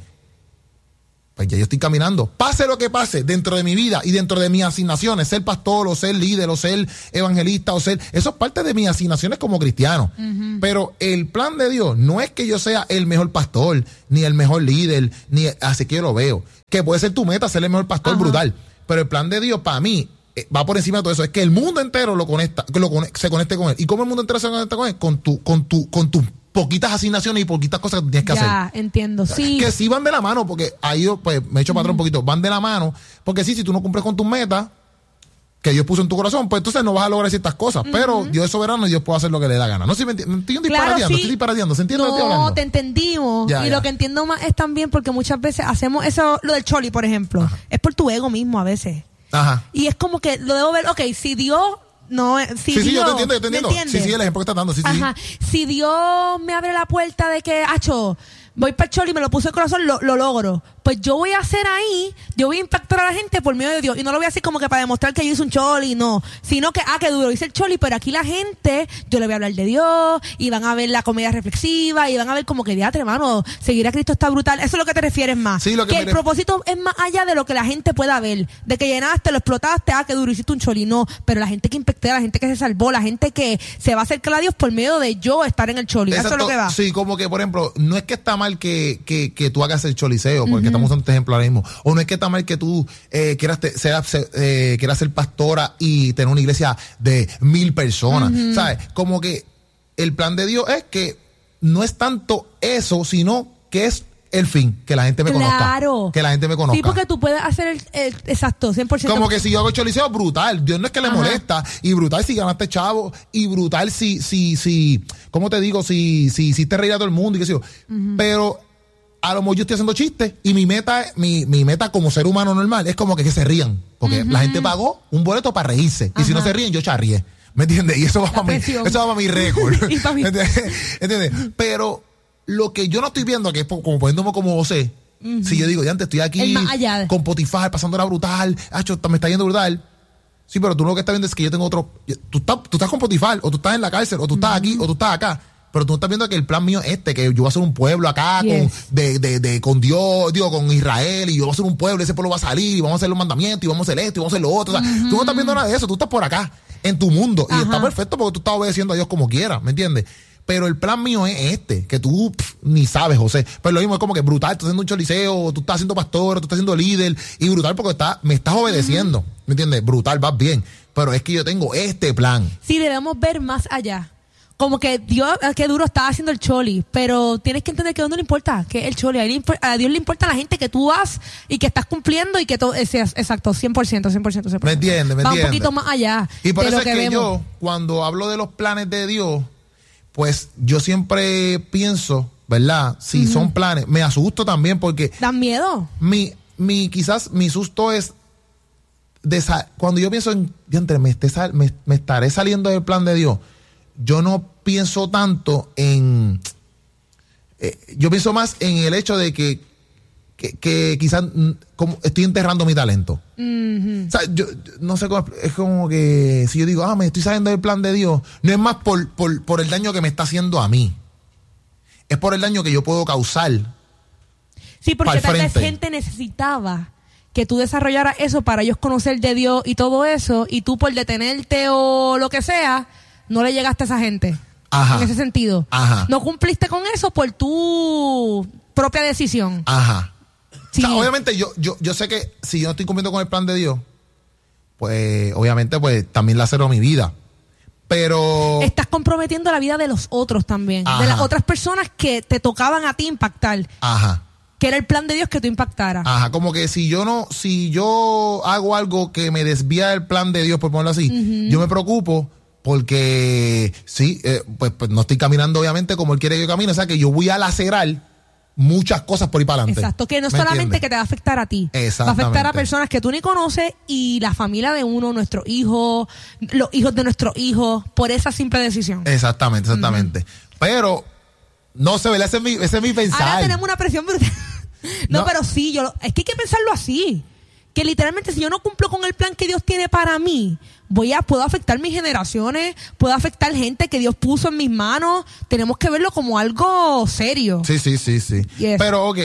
pues ya yo estoy caminando. Pase lo que pase dentro de mi vida y dentro de mis asignaciones, ser pastor o ser líder o ser evangelista o ser... Eso es parte de mis asignaciones como cristiano. Uh-huh. Pero el plan de Dios no es que yo sea el mejor pastor, ni el mejor líder, ni así que yo lo veo. Que puede ser tu meta, ser el mejor pastor, uh-huh. brutal. Pero el plan de Dios para mí va por encima de todo eso. Es que el mundo entero lo conecta, lo conecta, se conecte con él. ¿Y cómo el mundo entero se conecta con él? Con tu, con tu, con tu poquitas asignaciones y poquitas cosas que tienes que ya, hacer. Ya, entiendo, sí. Que sí van de la mano, porque ahí yo pues, me he hecho patrón uh-huh. un poquito, van de la mano, porque sí, si tú no cumples con tus metas que Dios puso en tu corazón, pues entonces no vas a lograr ciertas cosas, uh-huh. pero Dios es soberano y Dios puede hacer lo que le da gana. No sé si me entiendes, estoy disparateando, claro, sí. estoy disparateando, ¿se entiende no, lo que estoy hablando? No, te entendimos, ya, y ya. lo que entiendo más es también porque muchas veces hacemos eso, lo del choli, por ejemplo, ajá. es por tu ego mismo a veces. Ajá. Y es como que lo debo ver, ok, si Dios... No, si sí, Dios, sí, yo te entiendo, yo te entiendo. Sí, sí, el ejemplo que estás dando, sí, Ajá. sí. Si Dios me abre la puerta de que, acho, voy para el choli y me lo puso el corazón, lo, lo logro. Pues yo voy a hacer ahí, yo voy a impactar a la gente por medio de Dios. Y no lo voy a hacer como que para demostrar que yo hice un choli, no. Sino que, ah, que duro, hice el choli, pero aquí la gente, yo le voy a hablar de Dios, y van a ver la comedia reflexiva, y van a ver como que, diatre, hermano, seguir a Cristo está brutal. Eso es lo que te refieres más. Sí, lo que que me el ref... propósito es más allá de lo que la gente pueda ver. De que llenaste, lo explotaste, ah, que duro, hiciste un choli, no. Pero la gente que impacté, la gente que se salvó, la gente que se va a acercar a Dios por medio de yo estar en el choli. Exacto. Eso es lo que va. Sí, como que, por ejemplo, no es que está mal mal que, que, que tú hagas el choliseo, porque uh-huh. estamos usando este ejemplo ahora mismo. O no es que está mal que tú eh, quieras, te, ser, eh, quieras ser pastora y tener una iglesia de mil personas. Uh-huh. ¿Sabes? Como que el plan de Dios es que no es tanto eso, sino que es el fin, que la gente me claro. conozca. Que la gente me conozca. Sí, porque tú puedes hacer el, el exacto, cien por ciento. Como que si yo hago el choliseo, brutal. Dios no es que le Ajá. molesta. Y brutal si ganaste chavo. Y brutal si, si, si, ¿cómo te digo? Si, si hiciste reír a todo el mundo y qué sé yo. Uh-huh. Pero a lo mejor yo estoy haciendo chistes y mi meta, mi, mi meta como ser humano normal es como que, que se rían. Porque uh-huh. la gente pagó un boleto para reírse. Ajá. Y si no se ríen, yo charrié. ¿Me entiendes? Y eso va para mí. Eso va para mi récord. ¿Entiendes? ¿Entiendes? Pero lo que yo no estoy viendo, que es como poniéndome como José, uh-huh. si yo digo, ya antes estoy aquí con Potifar, pasándola brutal, acho, me está yendo brutal. Sí, pero tú lo que estás viendo es que yo tengo otro. Tú estás, tú estás con Potifar, o tú estás en la cárcel, o tú estás uh-huh. aquí, o tú estás acá. Pero tú no estás viendo que el plan mío es este, que yo voy a hacer un pueblo acá yes. con, de, de, de, con Dios, digo, con Israel, y yo voy a hacer un pueblo, y ese pueblo va a salir, y vamos a hacer los mandamientos, y vamos a hacer esto, y vamos a hacer lo otro. O sea, uh-huh. tú no estás viendo nada de eso, tú estás por acá, en tu mundo, Ajá. y está perfecto porque tú estás obedeciendo a Dios como quieras, ¿me entiendes? Pero el plan mío es este, que tú pff, ni sabes, José. Pero lo mismo es como que brutal, tú estás haciendo un choliseo, tú estás haciendo pastor, tú estás haciendo líder, y brutal porque está, me estás obedeciendo, uh-huh. ¿me entiendes? Brutal, vas bien. Pero es que yo tengo este plan. Sí, debemos ver más allá. Como que Dios, qué duro está haciendo el choli, pero tienes que entender que a Dios no le importa, que el choli, a, le imp- a Dios le importa la gente que tú vas y que estás cumpliendo y que todo, es, exacto, cien por ciento, cien por ciento, cien por ciento. ¿Me entiendes? ¿Me Va entiendes? un poquito más allá. Y por de eso lo es que, que vemos. yo, cuando hablo de los planes de Dios, pues yo siempre pienso, ¿verdad? Si uh-huh. son planes, me asusto también porque... ¿Dan miedo? Mi, mi, quizás mi susto es, de sa- cuando yo pienso en, diantre, me, esté sal- me, me estaré saliendo del plan de Dios, yo no pienso tanto en... Eh, yo pienso más en el hecho de que, que, que quizás mm, como estoy enterrando mi talento. Uh-huh. O sea, yo, yo no sé cómo... Es como que si yo digo, ah, me estoy saliendo del plan de Dios, no es más por, por, por el daño que me está haciendo a mí. Es por el daño que yo puedo causar. Sí, porque tal vez gente necesitaba que tú desarrollaras eso para ellos conocer de Dios y todo eso, y tú por detenerte o lo que sea, no le llegaste a esa gente. Ajá. En ese sentido. Ajá. No cumpliste con eso por tu propia decisión. Ajá. Sí. O sea, obviamente yo, yo, yo sé que si yo no estoy cumpliendo con el plan de Dios, pues obviamente pues también le acero mi vida. Pero... Estás comprometiendo la vida de los otros también. Ajá. De las otras personas que te tocaban a ti impactar. Ajá. Que era el plan de Dios que tú impactaras. Ajá, como que si yo no, si yo hago algo que me desvía del plan de Dios, por ponerlo así, uh-huh. yo me preocupo porque sí, eh, pues, pues no estoy caminando obviamente como Él quiere que yo camine, o sea que yo voy a lacerar muchas cosas por ahí para adelante. Exacto, que no es solamente entiendes? Que te va a afectar a ti, va a afectar a personas que tú ni conoces y la familia de uno, nuestros hijos, los hijos de nuestros hijos, por esa simple decisión. Exactamente, exactamente. Uh-huh. Pero no sé, ¿verdad? Ese es mi, ese es mi pensar. Ahora tenemos una presión brutal. no, no, pero sí, yo es que hay que pensarlo así. Que literalmente si yo no cumplo con el plan que Dios tiene para mí, voy a, puedo afectar mis generaciones, puedo afectar gente que Dios puso en mis manos. Tenemos que verlo como algo serio. Sí, sí, sí, sí. Yes. Pero, ok,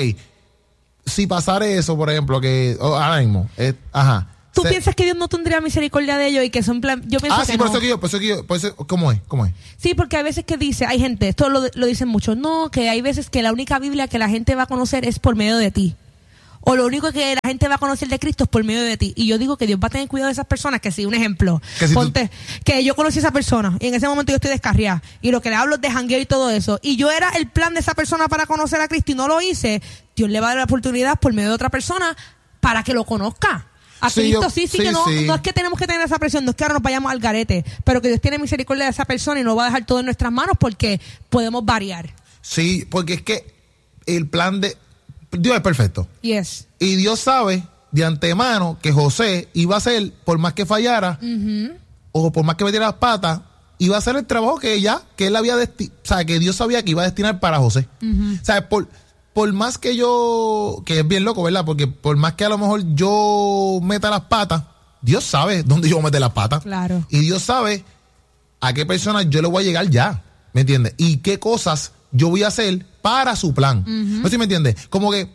si pasara eso, por ejemplo, que oh, ahora mismo, eh, ajá. ¿Tú se, piensas que Dios no tendría misericordia de ellos y que son plan? Yo pienso ah, sí, que por no. eso que yo, por eso que yo, por eso, ¿cómo es? ¿Cómo es? Sí, porque hay veces que dice, hay gente, esto lo, lo dicen muchos, no, que hay veces que la única Biblia que la gente va a conocer es por medio de ti. O lo único que la gente va a conocer de Cristo es por medio de ti. Y yo digo que Dios va a tener cuidado de esas personas. Que si, un ejemplo, que si ponte, tú... que yo conocí a esa persona y en ese momento yo estoy descarriada. Y lo que le hablo es de jangueo y todo eso. Y yo era el plan de esa persona para conocer a Cristo y no lo hice. Dios le va a dar la oportunidad por medio de otra persona para que lo conozca. A sí, Cristo yo, sí, sí, sí, que no, sí. no es que tenemos que tener esa presión, no es que ahora nos vayamos al garete. Pero que Dios tiene misericordia de esa persona y no va a dejar todo en nuestras manos porque podemos variar. Sí, porque es que el plan de... Dios es perfecto. Yes. Y Dios sabe de antemano que José iba a hacer, por más que fallara, uh-huh. o por más que metiera las patas, iba a hacer el trabajo que ella, que él había destinado, o sea, que Dios sabía que iba a destinar para José. Uh-huh. O sea, por, por más que yo, que es bien loco, ¿verdad? Porque por más que a lo mejor yo meta las patas, Dios sabe dónde yo voy a meter las patas. Claro. Y Dios sabe a qué personas yo le voy a llegar ya, ¿me entiendes? Y qué cosas yo voy a hacer para su plan. Uh-huh. ¿No sé si me entiendes? Como que,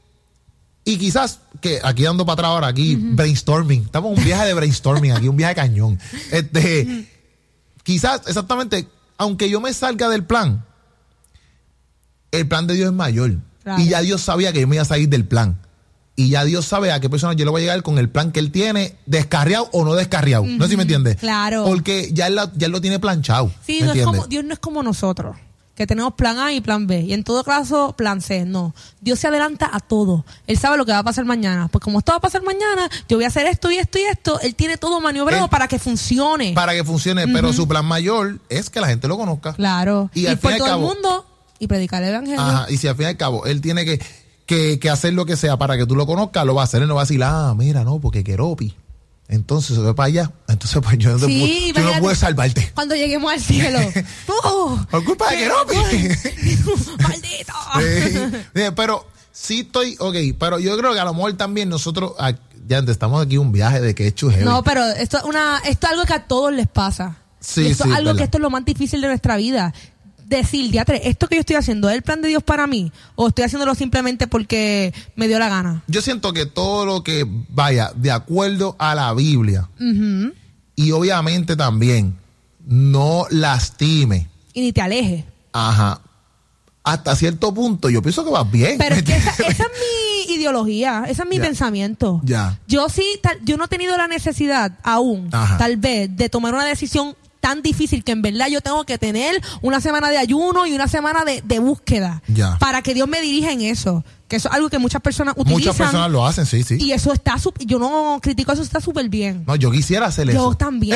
y quizás, que aquí dando para atrás ahora, aquí uh-huh. brainstorming, estamos en un viaje de brainstorming aquí, un viaje de cañón. Este, uh-huh. Quizás, exactamente, aunque yo me salga del plan, el plan de Dios es mayor. Claro. Y ya Dios sabía que yo me iba a salir del plan. Y ya Dios sabe a qué persona yo le voy a llegar con el plan que Él tiene, descarriado o no descarriado. Uh-huh. No sé si me entiendes. Claro. Porque ya Él, ya él lo tiene planchado. Sí, no es como, Dios no es como nosotros, que tenemos plan A y plan B. Y en todo caso, plan C. No. Dios se adelanta a todo. Él sabe lo que va a pasar mañana. Pues como esto va a pasar mañana, yo voy a hacer esto y esto y esto. Él tiene todo maniobrado él, para que funcione. Para que funcione. Uh-huh. Pero su plan mayor es que la gente lo conozca. Claro. Y, y por todo cabo, el mundo y predicar el evangelio. Ajá. Y si al fin y al cabo Él tiene que, que, que hacer lo que sea para que tú lo conozcas, lo va a hacer. Él no va a decir, ah, mira, no, porque Keropi. Entonces se ve para allá. Entonces, pues yo no, sí, puedo, yo no puedo salvarte. Cuando lleguemos al cielo. ¡Tú! Por culpa de Keropi. ¡Maldito! Sí, pero sí estoy, ok, pero yo creo que a lo mejor también nosotros, ya estamos aquí un viaje de que es chujeo. No, pero esto es una, esto es algo que a todos les pasa. Sí, esto sí, es algo verdad. que esto es lo más difícil de nuestra vida. Decir, diatre, esto que yo estoy haciendo, ¿es el plan de Dios para mí? ¿O estoy haciéndolo simplemente porque me dio la gana? Yo siento que todo lo que vaya de acuerdo a la Biblia, uh-huh. y obviamente también no lastime. Y ni te aleje. Ajá. Hasta cierto punto yo pienso que vas bien. Pero es que esa, esa es mi ideología, ese es mi ya. pensamiento. Ya. Yo sí, tal, yo no he tenido la necesidad aún, Ajá. tal vez, de tomar una decisión tan difícil que en verdad yo tengo que tener una semana de ayuno y una semana de, de búsqueda ya. para que Dios me dirija en eso. Que eso es algo que muchas personas utilizan. Muchas personas lo hacen, sí, sí. Y eso está, yo no critico, eso está súper bien. No, yo quisiera hacer yo eso. Yo también.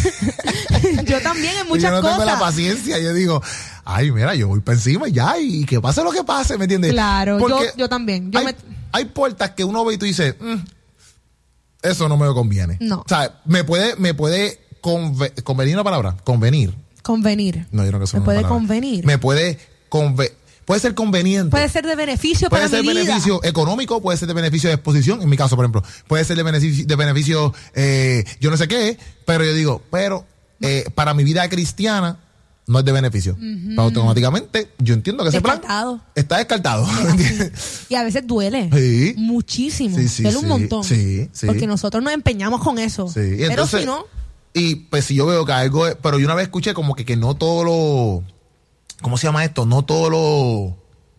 yo también en muchas cosas. Yo no cosas. tengo la paciencia, yo digo, ay, mira, yo voy para encima y ya, y que pase lo que pase, ¿me entiendes? Claro, yo, yo también. Yo hay, me... hay puertas que uno ve y tú dices, mm, eso no me conviene. No. O sea, me puede, me puede conve convenir una palabra, convenir. Convenir. No, yo no que eso me no puede palabra. convenir. Me puede convenir. Puede ser conveniente. Puede ser de beneficio puede para ser mi vida. beneficio económico, puede ser de beneficio de exposición, en mi caso, por ejemplo. Puede ser de beneficio, de beneficio eh, yo no sé qué, pero yo digo, pero eh, para mi vida cristiana no es de beneficio. Uh-huh. Pero automáticamente yo entiendo que ese descartado. plan está descartado. Y a veces duele. Sí. Muchísimo. Sí, sí, duele sí, un montón. Sí, sí. Porque nosotros nos empeñamos con eso. Sí. Y pero entonces, si no... Y pues si yo veo que algo... Pero yo una vez escuché como que, que no todo lo... ¿Cómo se llama esto? No todo lo...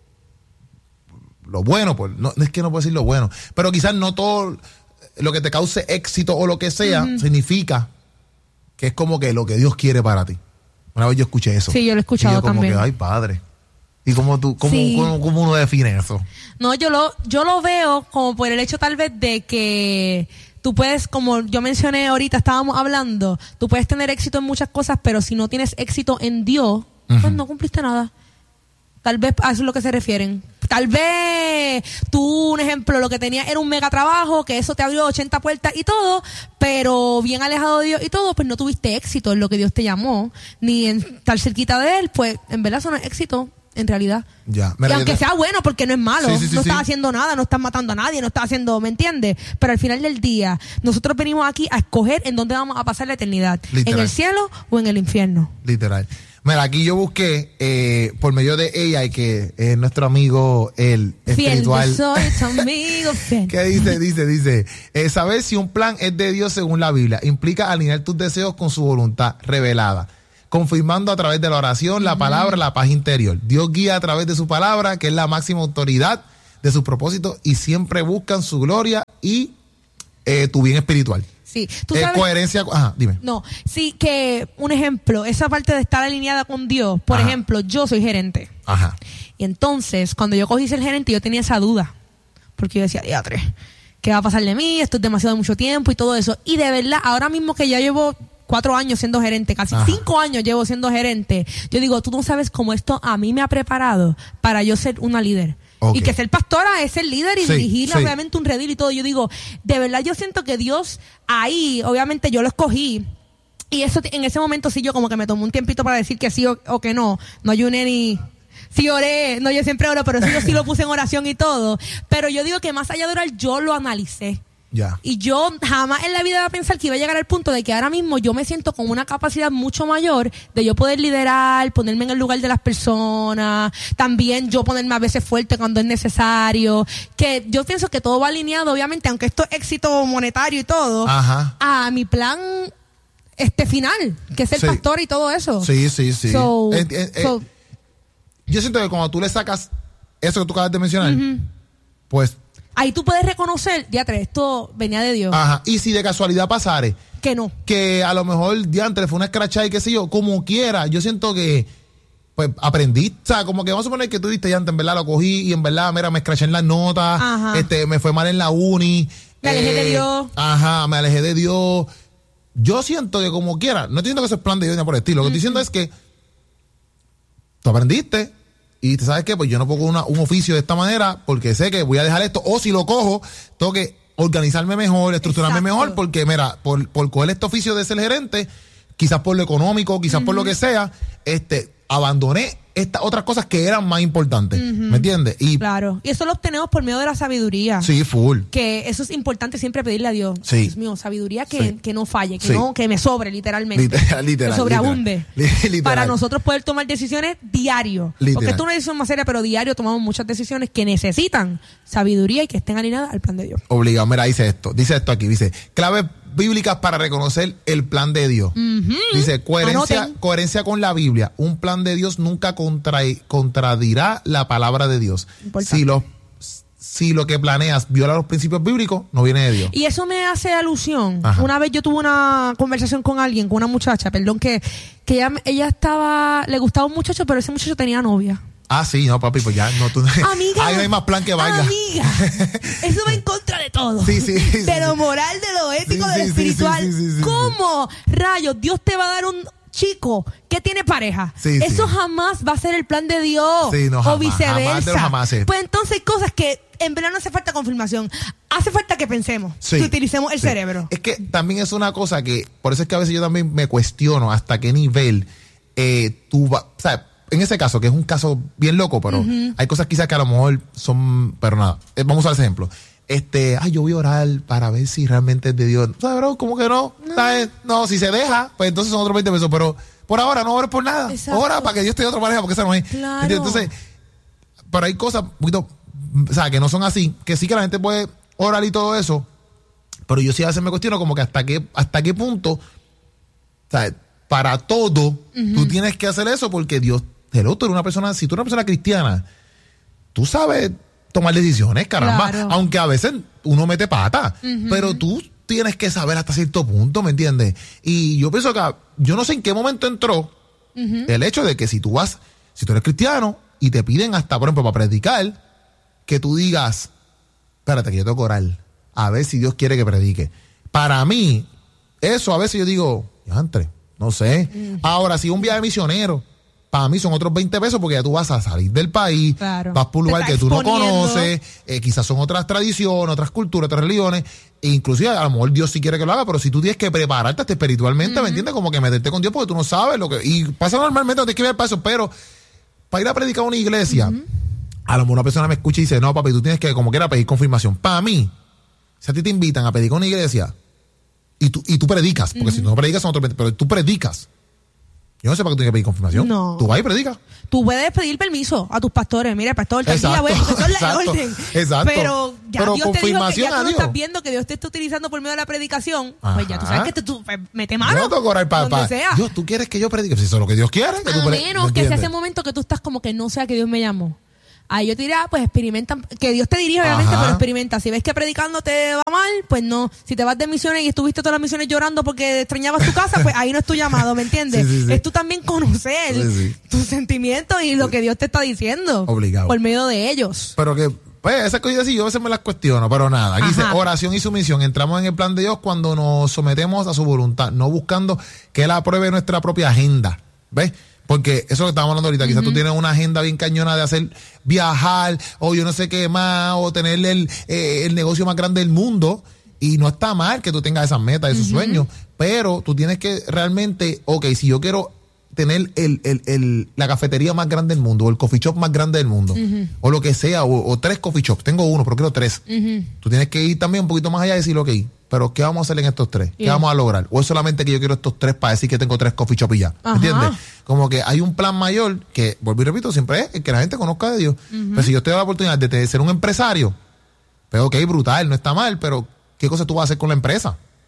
Lo bueno, pues, no, es que no puedo decir lo bueno, pero quizás no todo lo que te cause éxito o lo que sea, uh-huh. significa que es como que lo que Dios quiere para ti. Una vez yo escuché eso. Sí, yo lo he escuchado y yo como también. Que, ay, padre. ¿Y cómo tú, cómo, sí. cómo, cómo uno define eso? No, yo lo, yo lo veo como por el hecho tal vez de que tú puedes, como yo mencioné ahorita, estábamos hablando, tú puedes tener éxito en muchas cosas, pero si no tienes éxito en Dios, uh-huh. pues no cumpliste nada. Tal vez a eso es lo que se refieren. Tal vez tú, un ejemplo, lo que tenías era un mega trabajo, que eso te abrió ochenta puertas y todo, pero bien alejado de Dios y todo, pues no tuviste éxito en lo que Dios te llamó, ni en estar cerquita de Él, pues en verdad eso no es éxito, en realidad. Ya. Y aunque sea bueno, porque no es malo, sí, sí, sí, no estás sí. haciendo nada, no estás matando a nadie, no estás haciendo, ¿me entiendes? Pero al final del día, nosotros venimos aquí a escoger en dónde vamos a pasar la eternidad, literal. En el cielo o en el infierno. Literal. Mira, aquí yo busqué eh, por medio de ella y que es nuestro amigo el espiritual. Fiel, soy tu amigo fiel. ¿Qué dice? Dice, dice, eh, saber si un plan es de Dios según la Biblia implica alinear tus deseos con su voluntad revelada, confirmando a través de la oración, la palabra, la paz interior. Dios guía a través de su palabra, que es la máxima autoridad de sus propósitos, y siempre buscan su gloria y eh, tu bien espiritual. Sí, tú eh, sabes. Coherencia, ajá, dime. No, sí, que un ejemplo, esa parte de estar alineada con Dios, por ajá. ejemplo, yo soy gerente. Ajá. Y entonces, cuando yo cogí ser gerente, yo tenía esa duda. Porque yo decía, diatre, ¿qué va a pasar de mí? Esto es demasiado mucho tiempo y todo eso. Y de verdad, ahora mismo que ya llevo cuatro años siendo gerente, casi ajá. cinco años llevo siendo gerente, yo digo, tú no sabes cómo esto a mí me ha preparado para yo ser una líder. Okay. Y que ser pastora es ser líder y sí, dirigir sí. obviamente un redil y todo. Yo digo, de verdad yo siento que Dios ahí, obviamente yo lo escogí. Y eso en ese momento sí yo como que me tomé un tiempito para decir que sí o, o que no. No ayuné ni... Sí oré, no yo siempre oro, pero sí yo sí lo puse en oración y todo. Pero yo digo que más allá de orar, yo lo analicé. Ya. Y yo jamás en la vida iba a pensar que iba a llegar al punto de que ahora mismo yo me siento con una capacidad mucho mayor de yo poder liderar, ponerme en el lugar de las personas, también yo ponerme a veces fuerte cuando es necesario, que yo pienso que todo va alineado, obviamente, aunque esto es éxito monetario y todo, ajá. a mi plan este final, que es ser sí. pastor y todo eso. Sí, sí, sí. So, eh, eh, so, yo siento que cuando tú le sacas eso que tú acabas de mencionar, uh-huh. pues... ahí tú puedes reconocer, diatre, esto venía de Dios. Ajá, y si de casualidad pasare... que no. Que a lo mejor, diantre, fue una escrachada y qué sé yo, como quiera, yo siento que, pues, aprendí, o sea, como que vamos a suponer que tú diste, diantre, en verdad lo cogí y en verdad, mira, me escraché en las notas, ajá. este, me fue mal en la uni. Me alejé eh, de Dios. Ajá, me alejé de Dios. Yo siento que como quiera, no estoy diciendo que eso es plan de Dios ni por el estilo, lo que uh-huh. estoy diciendo es que tú aprendiste y te sabes que pues yo no pongo una, un oficio de esta manera porque sé que voy a dejar esto, o si lo cojo, tengo que organizarme mejor, estructurarme Exacto. mejor, porque mira, por, por coger este oficio de ser gerente, quizás por lo económico, quizás uh-huh. por lo que sea, este, abandoné estas otras cosas que eran más importantes, uh-huh. ¿me entiendes? Y claro, y eso lo obtenemos por medio de la sabiduría. Sí, full. Que eso es importante siempre pedirle a Dios. Sí. Dios mío, sabiduría que, sí. que no falle, que sí. no que me sobre literalmente. Literal, literal. Que sobreabunde. Literal, literal. Para nosotros poder tomar decisiones diario. Literal. Porque esto es una decisión más seria, pero diario tomamos muchas decisiones que necesitan sabiduría y que estén alineadas al plan de Dios. Obligado. Mira, dice esto, dice esto aquí, dice, claves bíblicas para reconocer el plan de Dios. Uh-huh. Dice, coherencia, coherencia con la Biblia. Un plan de Dios nunca contra, contradirá la palabra de Dios. Si lo, si lo que planeas viola los principios bíblicos, no viene de Dios. Y eso me hace alusión. Ajá. Una vez yo tuve una conversación con alguien, con una muchacha, perdón, que, que ella, ella estaba, le gustaba un muchacho, pero ese muchacho tenía novia. Ah, sí, no, papi, pues ya, no, tú... Amiga. Ahí no hay más plan que valga. Amiga, eso va en contra de todo. Sí, sí. De sí, lo moral, de lo ético, sí, de lo sí, espiritual. Sí, sí, sí, sí, ¿Cómo, rayos, Dios te va a dar un chico que tiene pareja? Sí, eso sí. jamás va a ser el plan de Dios. Sí, no, o jamás, viceversa. Jamás de los jamases. Pues entonces hay cosas que en verdad no hace falta confirmación. Hace falta que pensemos, sí, que utilicemos el sí. cerebro. Es que también es una cosa que, por eso es que a veces yo también me cuestiono hasta qué nivel eh, tú vas, o sea, en ese caso, que es un caso bien loco, pero uh-huh. hay cosas quizás que a lo mejor son, pero nada, eh, vamos a usar ese ejemplo. Este, ay, yo voy a orar para ver si realmente es de Dios. ¿Sabes, bro? ¿Cómo que no? No. ¿Sabes? No, si se deja, pues entonces son otros veinte pesos, pero por ahora no ores por nada. Exacto. Ora para que Dios te dé otra pareja, porque esa no es. Claro. Entonces, pero hay cosas un poquito, o sea, que no son así, que sí que la gente puede orar y todo eso, pero yo sí a veces me cuestiono como que hasta qué, hasta qué punto, ¿sabes? Para todo, uh-huh. tú tienes que hacer eso porque Dios, el otro es una persona, si tú eres una persona cristiana, tú sabes tomar decisiones, caramba, claro. aunque a veces uno mete pata, uh-huh. pero tú tienes que saber hasta cierto punto, ¿me entiendes? Y yo pienso que, yo no sé en qué momento entró uh-huh. el hecho de que si tú vas, si tú eres cristiano y te piden hasta, por ejemplo, para predicar, que tú digas, espérate que yo tengo que orar, a ver si Dios quiere que predique. Para mí, eso a veces yo digo, entre, no sé. Uh-huh. Ahora, si un viaje misionero, para mí son otros veinte pesos porque ya tú vas a salir del país, claro. vas por un lugar que tú no conoces, eh, quizás son otras tradiciones, otras culturas, otras religiones, e inclusive a lo mejor Dios sí quiere que lo haga, pero si tú tienes que prepararte hasta espiritualmente, uh-huh. ¿me entiendes? Como que meterte con Dios porque tú no sabes lo que... Y pasa normalmente, no tienes que ver para eso, pero para ir a predicar a una iglesia, uh-huh. a lo mejor una persona me escucha y dice, no, papi, tú tienes que como quiera pedir confirmación. Para mí, si a ti te invitan a predicar a una iglesia y tú, y tú predicas, porque uh-huh. si tú no predicas son otros veinte, pero tú predicas, yo no sé para qué tú tienes que pedir confirmación. No. Tú vas y predicas. Tú puedes pedir permiso a tus pastores. Mira, pastor, tal día, bueno, eso es la orden. Exacto. Pero ya Pero Dios te dijo que ya tú no Dios. estás viendo que Dios te está utilizando por medio de la predicación. Ajá. Pues ya tú sabes que te, tú, mete mano. Yo tengo que orar para, donde sea. Dios, ¿tú quieres que yo predique? Si eso es lo que Dios quiere. Que a tú pre- menos que sea ese momento que tú estás como que no sea que Dios me llamó. Ahí yo te diría, pues experimenta, que Dios te dirija obviamente, Ajá. pero experimenta. Si ves que predicando te va mal, pues no. Si te vas de misiones y estuviste todas las misiones llorando porque extrañabas tu casa, pues ahí no es tu llamado, ¿me entiendes? Sí, sí, sí. Es tú también conocer Sí, sí. tus sentimientos y lo que Dios te está diciendo. Obligado. Por medio de ellos. Pero que, pues, esas cosas así yo a veces me las cuestiono, pero nada. Aquí Ajá. dice oración y sumisión. Entramos en el plan de Dios cuando nos sometemos a su voluntad, no buscando que Él apruebe nuestra propia agenda. ¿Ves? Porque eso es lo que estábamos hablando ahorita, uh-huh. quizás tú tienes una agenda bien cañona de hacer viajar, o yo no sé qué más, o tener el, eh, el negocio más grande del mundo, y no está mal que tú tengas esas metas, esos uh-huh. sueños, pero tú tienes que realmente, ok, si yo quiero tener el, el, el, la cafetería más grande del mundo, o el coffee shop más grande del mundo, uh-huh. o lo que sea, o, o tres coffee shops, tengo uno, pero quiero tres, uh-huh. tú tienes que ir también un poquito más allá y decir, ok, pero ¿qué vamos a hacer en estos tres? ¿Qué yeah. vamos a lograr? ¿O es solamente que yo quiero estos tres para decir que tengo tres coffee shops y ya? Ajá. ¿Entiendes? Como que hay un plan mayor que, vuelvo y repito, siempre es que la gente conozca de Dios. Uh-huh. Pero si yo te doy la oportunidad de ser un empresario, pues ok, brutal, no está mal, pero ¿qué cosa tú vas a hacer con la empresa?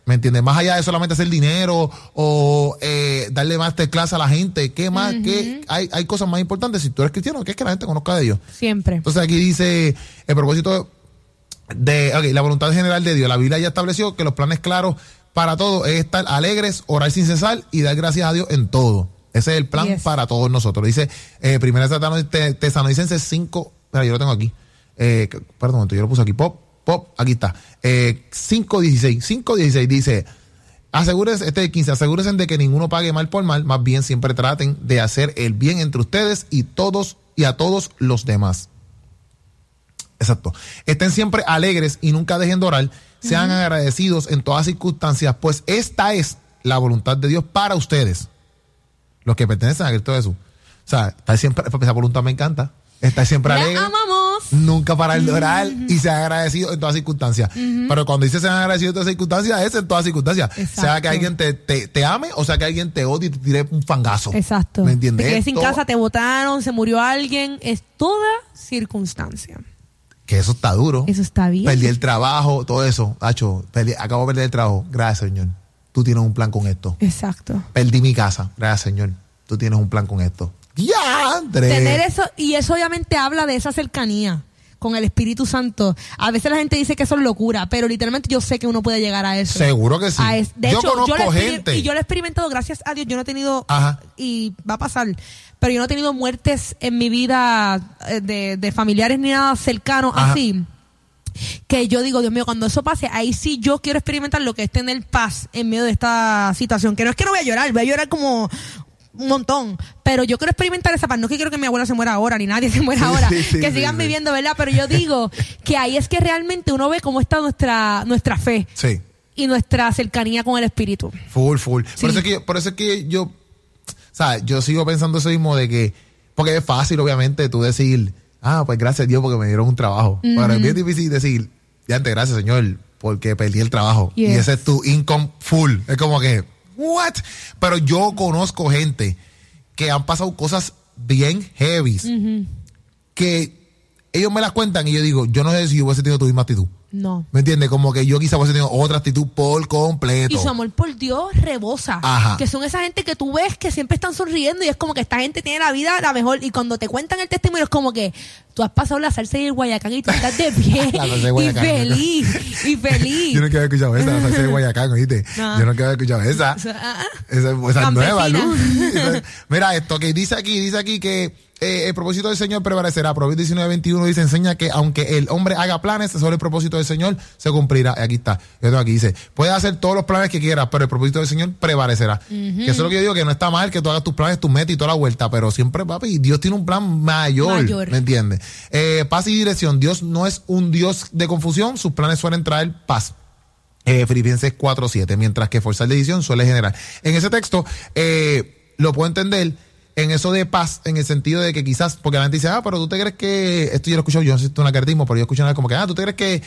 ¿Me entiendes? Más allá de solamente hacer dinero o eh, darle masterclass a la gente, ¿qué más? Uh-huh. ¿Qué? Hay, hay cosas más importantes si tú eres cristiano, que es que la gente conozca de Dios. Siempre. Entonces aquí dice el propósito de okay, la voluntad general de Dios. La Biblia ya estableció que los planes claros para todos es estar alegres, orar sin cesar y dar gracias a Dios en todo. Ese es el plan yes. para todos nosotros. Dice eh, primera Tesalonicenses cinco, mira, yo lo tengo aquí. Eh, perdón, yo lo puse aquí, pop. Pop, aquí está. Eh, cinco dieciséis. cinco dieciséis dice, asegúrense, este es quince, asegúrense de que ninguno pague mal por mal, más bien siempre traten de hacer el bien entre ustedes y todos y a todos los demás. Exacto. Estén siempre alegres y nunca dejen de orar. Sean uh-huh. agradecidos en todas circunstancias, pues esta es la voluntad de Dios para ustedes, los que pertenecen a Cristo Jesús. O sea, estar siempre, esa voluntad me encanta. Estar siempre alegre. La amamos. Nunca parar de orar uh-huh. y ser agradecido en todas circunstancias. Uh-huh. Pero cuando dice sean agradecidos en todas circunstancias, es en todas circunstancias. Exacto. Sea que alguien te, te, te ame o sea que alguien te odie y te tire un fangazo. Exacto. ¿Me entiendes? Te quedes sin casa, te botaron, se murió alguien. Es toda circunstancia. Que eso está duro. Eso está bien. Perdí el trabajo, todo eso. Hacho, perdí, acabo de perder el trabajo. Gracias, Señor. Tú tienes un plan con esto. Exacto. Perdí mi casa. Gracias, Señor. Tú tienes un plan con esto. ¡Ya, Andrés! Tener eso, y eso obviamente habla de esa cercanía con el Espíritu Santo. A veces la gente dice que eso es locura, pero literalmente yo sé que uno puede llegar a eso. Seguro que sí. Es, de yo hecho, conozco yo gente. Y yo lo he experimentado, gracias a Dios. Yo no he tenido, Ajá. y va a pasar, pero yo no he tenido muertes en mi vida de, de familiares ni nada cercano Ajá. así. Que yo digo, Dios mío, cuando eso pase, ahí sí yo quiero experimentar lo que es tener paz en medio de esta situación. Que no es que no voy a llorar, voy a llorar como un montón, pero yo quiero experimentar esa paz. No es que quiero que mi abuela se muera ahora, ni nadie se muera ahora, sí, sí, que sí, sigan sí. viviendo, ¿verdad? Pero yo digo que ahí es que realmente uno ve cómo está nuestra, nuestra fe sí. y nuestra cercanía con el Espíritu. Full, full. Sí. Por eso es que, por eso es que yo, ¿sabes? Yo sigo pensando eso mismo de que, porque es fácil, obviamente, tú decir, ah, pues gracias a Dios porque me dieron un trabajo. Uh-huh. Pero es bien difícil decir, ya antes, gracias, Señor, porque perdí el trabajo. Yes. Y ese es tu income full. Es como que, what? Pero yo conozco gente que han pasado cosas bien heavies, uh-huh. que ellos me las cuentan y yo digo, yo no sé si yo hubiese tenido tu misma actitud. No. ¿Me entiendes? Como que yo quizá hubiese tenido otra actitud por completo. Y su amor por Dios rebosa. Ajá. Que son esa gente que tú ves que siempre están sonriendo y es como que esta gente tiene la vida la mejor. Y cuando te cuentan el testimonio es como que tú has pasado la salsa y el Guayacán y tú estás de pie y feliz. Y feliz. Yo no quiero haber escuchado esa, la salsa de Guayacán, ¿oíste? No. Yo no quiero haber escuchado esa. Esa, esa nueva luz. Mira esto que dice aquí, dice aquí que Eh, el propósito del Señor prevalecerá. Proverbios diecinueve veintiuno dice, enseña que aunque el hombre haga planes sobre el propósito del Señor, se cumplirá. Aquí está. Yo tengo aquí, dice, puedes hacer todos los planes que quieras, pero el propósito del Señor prevalecerá. Uh-huh. Que eso es lo que yo digo, que no está mal que tú hagas tus planes, tus metas y toda la vuelta, pero siempre, papi, Dios tiene un plan mayor. mayor. ¿Me entiendes? Eh, paz y dirección. Dios no es un Dios de confusión, sus planes suelen traer paz. Eh, Filipenses cuatro siete, mientras que forzar decisión suele generar. En ese texto, eh, lo puedo entender en eso de paz, en el sentido de que quizás, porque la gente dice, ah, pero tú te crees que, esto yo lo he escuchado, yo no sé si esto es un acartismo, pero yo escucho una vez como que, ah, tú te crees que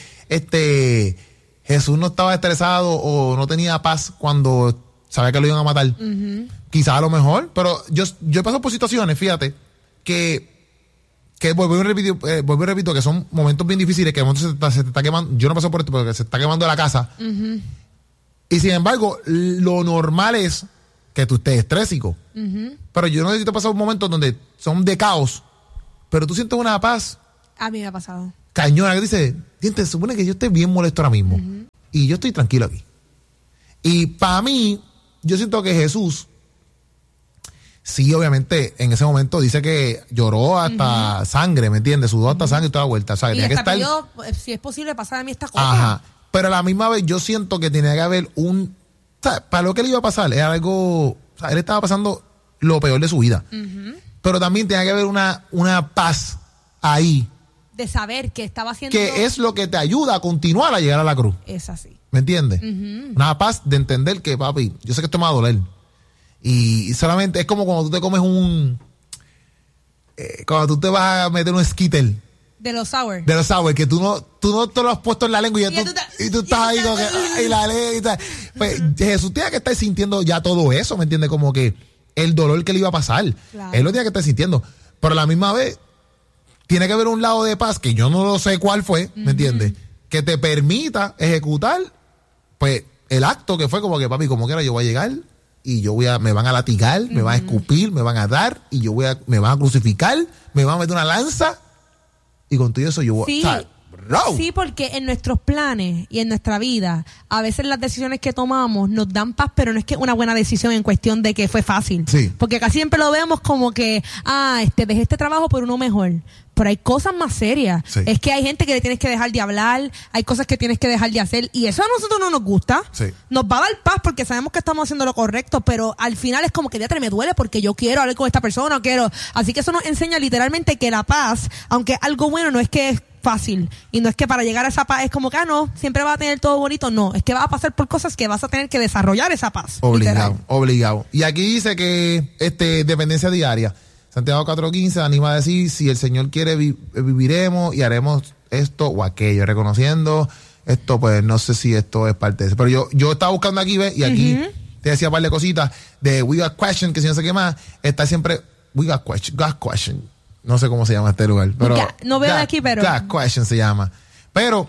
este Jesús no estaba estresado o no tenía paz cuando sabía que lo iban a matar. Uh-huh. Quizás a lo mejor, pero yo, yo he pasado por situaciones, fíjate, que, que vuelvo y repito, eh, vuelvo y repito que son momentos bien difíciles, que de momento se, te, se te está quemando, yo no paso por esto, porque se está quemando la casa. Uh-huh. Y sin embargo, lo normal es que tú estés estrésico. Uh-huh. Pero yo no necesito pasar un momento donde son de caos, pero tú sientes una paz. A mí me ha pasado. Cañona, que dice, se supone que yo esté bien molesto ahora mismo. Uh-huh. Y yo estoy tranquilo aquí. Y para mí, yo siento que Jesús, sí, obviamente, en ese momento dice que lloró hasta uh-huh. sangre, ¿me entiendes? Sudó hasta uh-huh. sangre y toda la vuelta. O sea, que y tenía que estar... pidió, si es posible, pasar a mí esta cosa. Ajá. Pero a la misma vez yo siento que tenía que haber un... O sea, para lo que le iba a pasar era algo... O sea, él estaba pasando lo peor de su vida. Uh-huh. Pero también tenía que haber una, una paz ahí. De saber que estaba haciendo... Que es lo que te ayuda a continuar a llegar a la cruz. Es así. ¿Me entiendes? Uh-huh. Una paz de entender que, papi, yo sé que esto me va a doler. Y solamente es como cuando tú te comes un... Eh, cuando tú te vas a meter un Skittle. De los sour. De los sour, que tú no, tú no te lo has puesto en la lengua y, ya y, tú, tú, ta, y tú estás ahí con que, y la lengua y tal. Pues Jesús tenía que estar sintiendo ya todo eso, ¿me entiendes? Como que el dolor que le iba a pasar. Claro. Él lo tenía que estar sintiendo. Pero a la misma vez, tiene que haber un lado de paz, que yo no lo sé cuál fue, ¿me uh-huh. entiendes? Que te permita ejecutar, pues, el acto que fue como que, papi, como quiera, yo voy a llegar y yo voy a, me van a latigar, uh-huh. me van a escupir, me van a dar y yo voy a, me van a crucificar, me van a meter una lanza y con todo eso yo voy, sí. o sea, no. Sí, porque en nuestros planes y en nuestra vida, a veces las decisiones que tomamos nos dan paz, pero no es que una buena decisión en cuestión de que fue fácil. Sí. Porque casi siempre lo vemos como que, ah, este, dejé este trabajo por uno mejor. Pero hay cosas más serias. Sí. Es que hay gente que le tienes que dejar de hablar, hay cosas que tienes que dejar de hacer, y eso a nosotros no nos gusta. Sí. Nos va a dar paz porque sabemos que estamos haciendo lo correcto, pero al final es como que ya te me duele porque yo quiero hablar con esta persona, quiero. Así que eso nos enseña literalmente que la paz, aunque algo bueno, no es que es fácil, y no es que para llegar a esa paz es como que, ah, no, siempre va a tener todo bonito, no, es que vas a pasar por cosas que vas a tener que desarrollar esa paz. Obligado, literal. obligado. Y aquí dice que este dependencia diaria, Santiago cuatro quince anima a decir, si el Señor quiere vi- viviremos y haremos esto o aquello, reconociendo esto, pues no sé si esto es parte de eso, pero yo, yo estaba buscando aquí, ¿ves? Y aquí uh-huh. te decía un par de cositas de We Got Question, que si no sé qué más, está siempre We Got Question, Got Question. No sé cómo se llama este lugar. Pero ya, no veo God, de aquí, pero... God Question se llama. Pero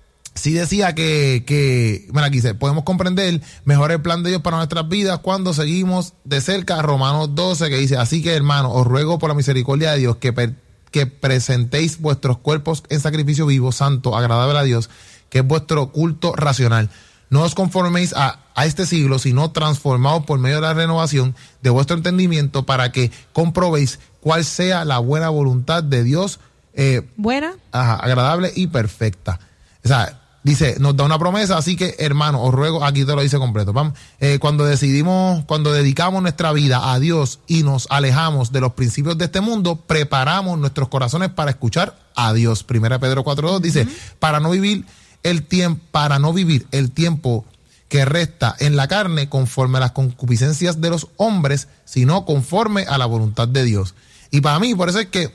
sí decía que, que bueno, aquí dice, podemos comprender mejor el plan de Dios para nuestras vidas cuando seguimos de cerca Romanos doce, que dice, así que, hermanos, os ruego por la misericordia de Dios que, per, que presentéis vuestros cuerpos en sacrificio vivo, santo, agradable a Dios, que es vuestro culto racional. No os conforméis a, a este siglo, sino transformaos por medio de la renovación de vuestro entendimiento para que comprobéis cuál sea la buena voluntad de Dios. Eh, buena. Ajá, agradable y perfecta. O sea, dice, nos da una promesa, así que, hermano, os ruego, aquí te lo dice completo. Vamos, eh, cuando decidimos, cuando dedicamos nuestra vida a Dios y nos alejamos de los principios de este mundo, preparamos nuestros corazones para escuchar a Dios. Primera Pedro cuatro dos dice, uh-huh. para no vivir el tiempo, para no vivir el tiempo que resta en la carne conforme a las concupiscencias de los hombres, sino conforme a la voluntad de Dios. Y para mí, por eso es que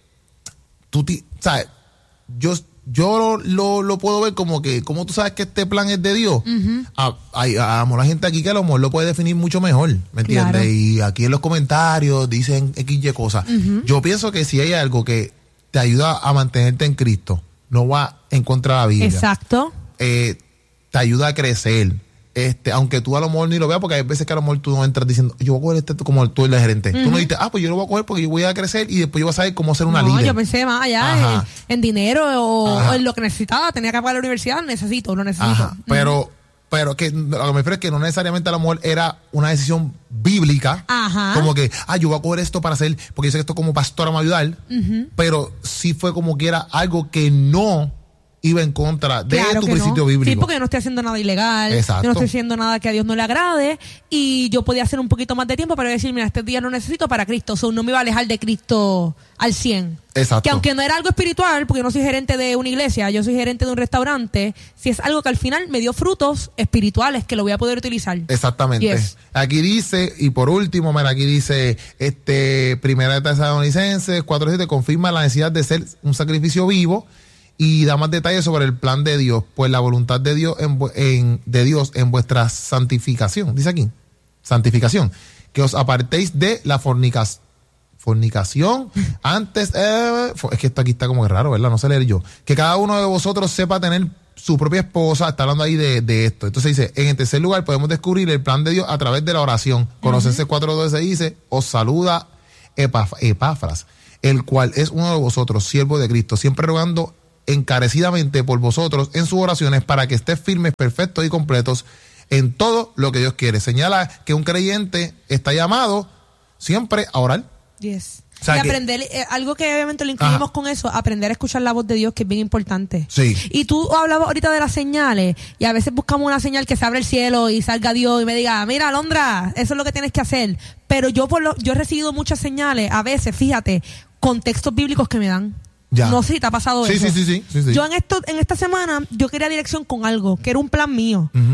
tú, sabes, yo, yo lo, lo puedo ver como que, como tú sabes que este plan es de Dios, uh-huh. a, a, a la gente aquí que a lo mejor lo puede definir mucho mejor, ¿me entiendes? Claro. Y aquí en los comentarios dicen X Y cosas. Uh-huh. Yo pienso que si hay algo que te ayuda a mantenerte en Cristo, no va en contra de la Biblia. Exacto. Eh, te ayuda a crecer. Este, aunque tú a lo mejor ni lo veas, porque hay veces que a lo mejor tú no entras diciendo, yo voy a coger este como tú eres el gerente. Uh-huh. Tú no dices, ah, pues yo lo voy a coger porque yo voy a crecer y después yo voy a saber cómo ser una no, líder. No, yo pensé más allá en, en dinero o, o en lo que necesitaba. Tenía que pagar la universidad, necesito, lo necesito. Ajá. Pero, uh-huh. pero que lo que me refiero es que no necesariamente a lo mejor era una decisión bíblica. Ajá. Como que, ah, yo voy a coger esto para hacer, porque yo sé que esto como pastora me va a ayudar. Uh-huh. Pero sí fue como que era algo que no iba en contra de claro tu principio no. bíblico. Sí, porque yo no estoy haciendo nada ilegal. Exacto. Yo no estoy haciendo nada que a Dios no le agrade. Y yo podía hacer un poquito más de tiempo para decir, mira, este día no necesito para Cristo. O sea, no me iba a alejar de Cristo al cien. Exacto. Que aunque no era algo espiritual, porque yo no soy gerente de una iglesia, yo soy gerente de un restaurante, si es algo que al final me dio frutos espirituales que lo voy a poder utilizar. Exactamente. Yes. Aquí dice, y por último, mira, aquí dice, este, Primera de Tesalonicenses cuatro siete confirma la necesidad de ser un sacrificio vivo. Y da más detalles sobre el plan de Dios, pues la voluntad de Dios en, en, de Dios en vuestra santificación, dice aquí, santificación, que os apartéis de la fornicación, fornicación, antes, eh, es que esto aquí está como que raro, ¿verdad? No sé leer yo, que cada uno de vosotros sepa tener su propia esposa, está hablando ahí de, de esto. Entonces dice, en el tercer lugar podemos descubrir el plan de Dios a través de la oración. Colosenses cuatro doce dice, os saluda Epaf- Epafras, el cual es uno de vosotros, siervo de Cristo, siempre rogando encarecidamente por vosotros en sus oraciones para que estéis firmes, perfectos y completos en todo lo que Dios quiere. Señala que un creyente está llamado siempre a orar. Yes. O sea, y que, aprender, eh, algo que obviamente lo incluimos ajá. con eso, aprender a escuchar la voz de Dios, que es bien importante. Sí. Y tú hablabas ahorita de las señales, y a veces buscamos una señal que se abre el cielo y salga Dios y me diga, mira, Alondra, eso es lo que tienes que hacer. Pero yo por lo, yo he recibido muchas señales, a veces, fíjate, con textos bíblicos que me dan. Ya. No sé si te ha pasado sí, eso. Sí, sí, sí, sí, sí. Yo en esto, en esta semana, yo quería dirección con algo, que era un plan mío. Uh-huh.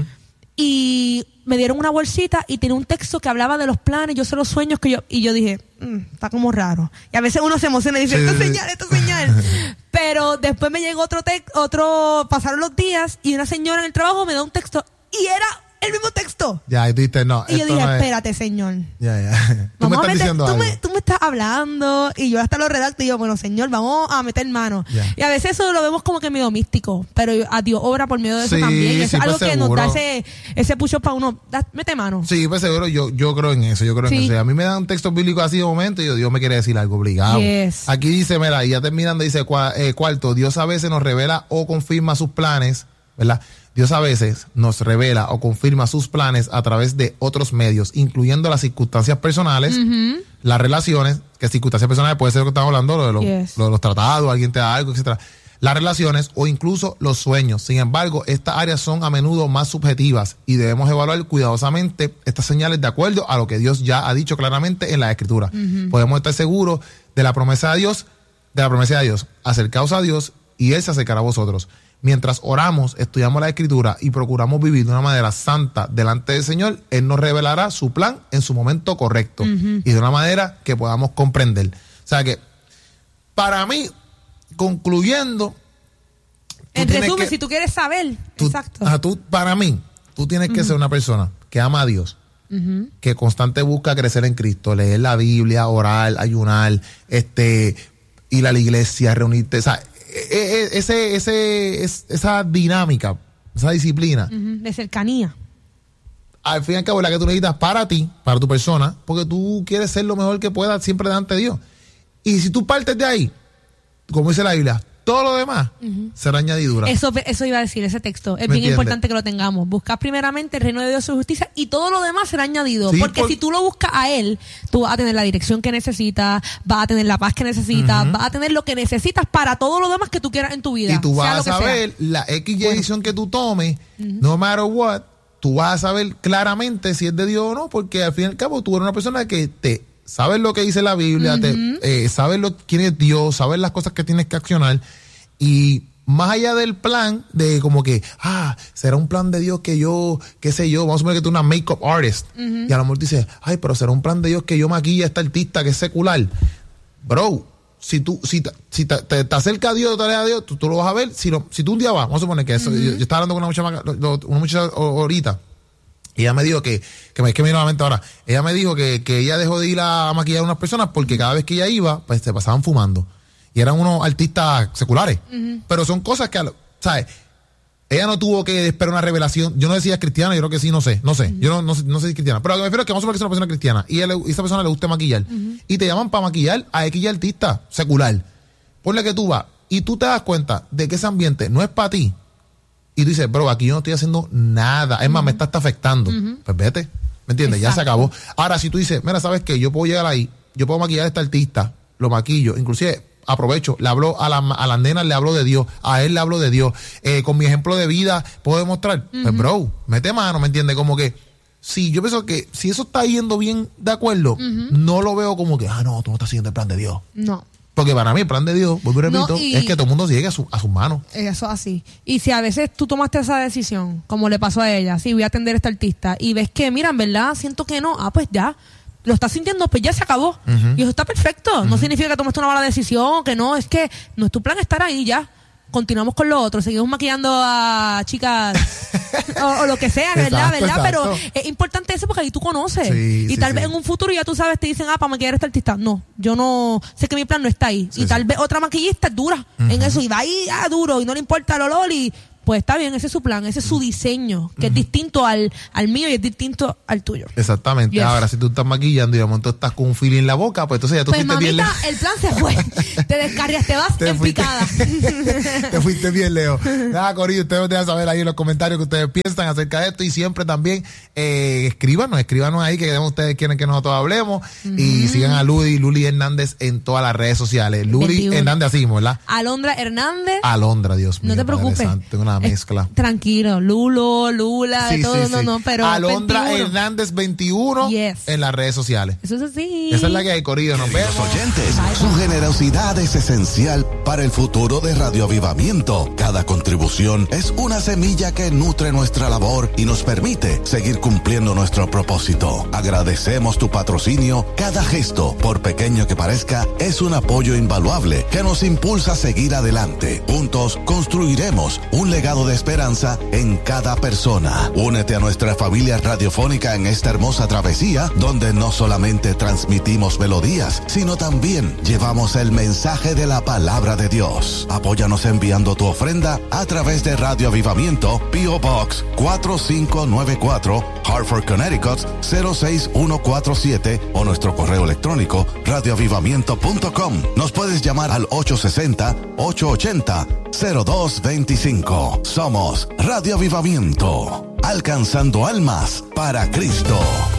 Y me dieron una bolsita y tenía un texto que hablaba de los planes, yo sé los sueños que yo... Y yo dije, mmm, está como raro. Y a veces uno se emociona y dice, sí, esta sí. señal, esta señal. Pero después me llegó otro texto, otro... Pasaron los días y una señora en el trabajo me da un texto y era el mismo texto. Ya, y tú dijiste, no. Y yo dije, no espérate, es... señor. Ya, ya. Tú Vamos me estás meter, diciendo tú algo. me, tú me estás hablando y yo hasta lo redacto y yo, bueno, señor, vamos a meter mano. Ya. Y a veces eso lo vemos como que medio místico, pero a Dios obra por medio de eso Sí, también. Y eso sí, es algo pues que nos seguro. da ese, ese push-up para uno. Da, mete mano. Sí, pues seguro, yo, yo creo en eso, yo creo en Sí. eso. A mí me dan textos bíblicos así de momento y yo, Dios me quiere decir algo obligado. Yes. Aquí dice, mira, y ya terminando, dice, cua- eh, cuarto, Dios a veces nos revela o confirma sus planes, ¿verdad? Dios a veces nos revela o confirma sus planes a través de otros medios, incluyendo las circunstancias personales, Ujú. las relaciones, que circunstancias personales puede ser lo que estamos hablando, lo de los, Yes. lo de los tratados, alguien te da algo, etcétera. Las relaciones o incluso los sueños. Sin embargo, estas áreas son a menudo más subjetivas y debemos evaluar cuidadosamente estas señales de acuerdo a lo que Dios ya ha dicho claramente en la Escritura. Ujú. Podemos estar seguros de la promesa de Dios, de la promesa de Dios. Acercaos a Dios y Él se acercará a vosotros. Mientras oramos, estudiamos la Escritura y procuramos vivir de una manera santa delante del Señor, Él nos revelará su plan en su momento correcto Ujú. y de una manera que podamos comprender. O sea que, para mí, concluyendo, tú En tienes resumen, que- si tú quieres saber, tú- exacto. ajá, tú, para mí, tú tienes que ser una persona que ama a Dios, Ujú. que constante busca crecer en Cristo, leer la Biblia, orar, ayunar, este, ir a la iglesia, reunirte, o sea, e- e- ese, ese, es- esa dinámica, esa disciplina, Ujú. De cercanía. al fin y al cabo es la que tú necesitas para ti, para tu persona, porque tú quieres ser lo mejor que puedas siempre delante de Dios. Y si tú partes de ahí, como dice la Biblia, todo lo demás Ujú. será añadidura. Eso, eso iba a decir, ese texto. Es ¿Me bien entiendes? importante que lo tengamos. Buscar primeramente el reino de Dios y su justicia y todo lo demás será añadido. Sí, porque por- si tú lo buscas a Él, tú vas a tener la dirección que necesitas, vas a tener la paz que necesitas, Ujú. vas a tener lo que necesitas para todo lo demás que tú quieras en tu vida. Y tú sea vas lo a que sea. saber la X y decisión que tú tomes, no matter what, tú vas a saber claramente si es de Dios o no, porque al fin y al cabo tú eres una persona que te sabes lo que dice la Biblia, Ujú. te, eh, sabes lo, quién es Dios, sabes las cosas que tienes que accionar y más allá del plan de como que, ah, será un plan de Dios que yo, qué sé yo, vamos a suponer que tú eres una make-up artist Ujú. y a lo mejor dices, ay, pero será un plan de Dios que yo maquille a este artista que es secular. Bro, si tú si, te, si te, te, te acerca a Dios, te aleja a Dios, tú, tú lo vas a ver. Si, lo, si tú un día vas, vamos a suponer que eso, yo, yo estaba hablando con una muchacha, lo- lo- una muchacha o- ahorita, y ella me dijo que, que me, es que me vino a la mente ahora, ella me dijo que, que ella dejó de ir a maquillar a unas personas porque cada vez que ella iba, pues se pasaban fumando. Y eran unos artistas seculares. Ujú. Pero son cosas que, a lo- ¿sabes? Ella no tuvo que esperar una revelación. Yo no decía es cristiana, yo creo que sí, no sé, no sé. Yo no, no, sé- no sé si es cristiana. Pero lo que me refiero es que vamos a suponer que es una persona cristiana y a esa persona le gusta maquillar. Y te llaman para maquillar a X y artista secular. Ponle que tú vas y tú te das cuenta de que ese ambiente no es para ti. Y tú dices, bro, aquí yo no estoy haciendo nada. Es más, me está hasta afectando. Pues vete. ¿Me entiendes? Ya se Exacto. acabó. Ahora, si tú dices, mira, ¿sabes qué? Yo puedo llegar ahí, yo puedo maquillar a este artista, lo maquillo, inclusive aprovecho, le hablo a, la, a las nenas, le hablo de Dios, a él le hablo de Dios, eh, con mi ejemplo de vida puedo demostrar. Pues, bro, mete mano, ¿me entiendes? Como que, si yo pienso que si eso está yendo bien de acuerdo, no lo veo como que, ah, no, tú no estás siguiendo el plan de Dios. No. Porque para mí el plan de Dios, vuelvo y repito, No, y- es que todo el mundo llegue a, su, a sus manos. Eso es así. Y si a veces tú tomaste esa decisión, como le pasó a ella, sí, voy a atender a este artista, y ves que, mira, en verdad, siento que no, ah, pues ya, lo estás sintiendo, pues ya se acabó. Ujú. Y eso está perfecto. No significa que tomaste una mala decisión, que no, es que no es tu plan estar ahí ya. Continuamos con lo otro, seguimos maquillando a chicas o, o lo que sea, ¿verdad? Exacto, ¿verdad? Pero exacto. es importante eso porque ahí tú conoces. Sí, y sí, tal sí. vez en un futuro ya tú sabes, te dicen, ah, para maquillar a este artista. No, yo no, sé que mi plan no está ahí. Sí, y tal sí. vez otra maquillista es dura en eso y va ahí ah, duro y no le importa el olor y pues está bien, ese es su plan, ese es su diseño, que es distinto al, al mío y es distinto al tuyo. Exactamente. Yes. Ahora, si tú estás maquillando y de momento estás con un feeling en la boca, pues entonces ya tú Pues fuiste bien mamita, lejos. el plan se fue. Te descargas, te vas Te en fuiste. picada. Te fuiste bien, Leo. Nada, Corillo, ustedes me dejan saber ahí en los comentarios que ustedes piensan acerca de esto y siempre también eh, escríbanos, escríbanos ahí que queremos ustedes quieren que nosotros hablemos y sigan a Luli, Luli Hernández en todas las redes sociales. Luli veintiuno. Hernández así, ¿verdad? Alondra Hernández. Alondra, Dios mío. No te Padre preocupes. Santo, tengo una Eh, mezcla. tranquilo, Lulo, Lula, de Sí, todo, sí, no, sí. no, pero Alondra veintiuno. Hernández veintiuno Yes. en las redes sociales. Eso es así. Esa es la que hay, Corillo. Nos vemos. Los oyentes, Bye, bye. su generosidad es esencial para el futuro de Radio Avivamiento. Cada contribución es una semilla que nutre nuestra labor y nos permite seguir cumpliendo nuestro propósito. Agradecemos tu patrocinio. Cada gesto, por pequeño que parezca, es un apoyo invaluable que nos impulsa a seguir adelante. Juntos construiremos un legado legado de esperanza en cada persona. Únete a nuestra familia radiofónica en esta hermosa travesía, donde no solamente transmitimos melodías, sino también llevamos el mensaje de la palabra de Dios. Apóyanos enviando tu ofrenda a través de Radio Avivamiento, P O Box cuatro cinco nueve cuatro, Hartford, Connecticut cero seis uno cuatro siete, o nuestro correo electrónico radio avivamiento punto com. Nos puedes llamar al ocho seis cero, ocho ocho cero, cero dos dos cinco. Somos Radio Avivamiento, alcanzando almas para Cristo.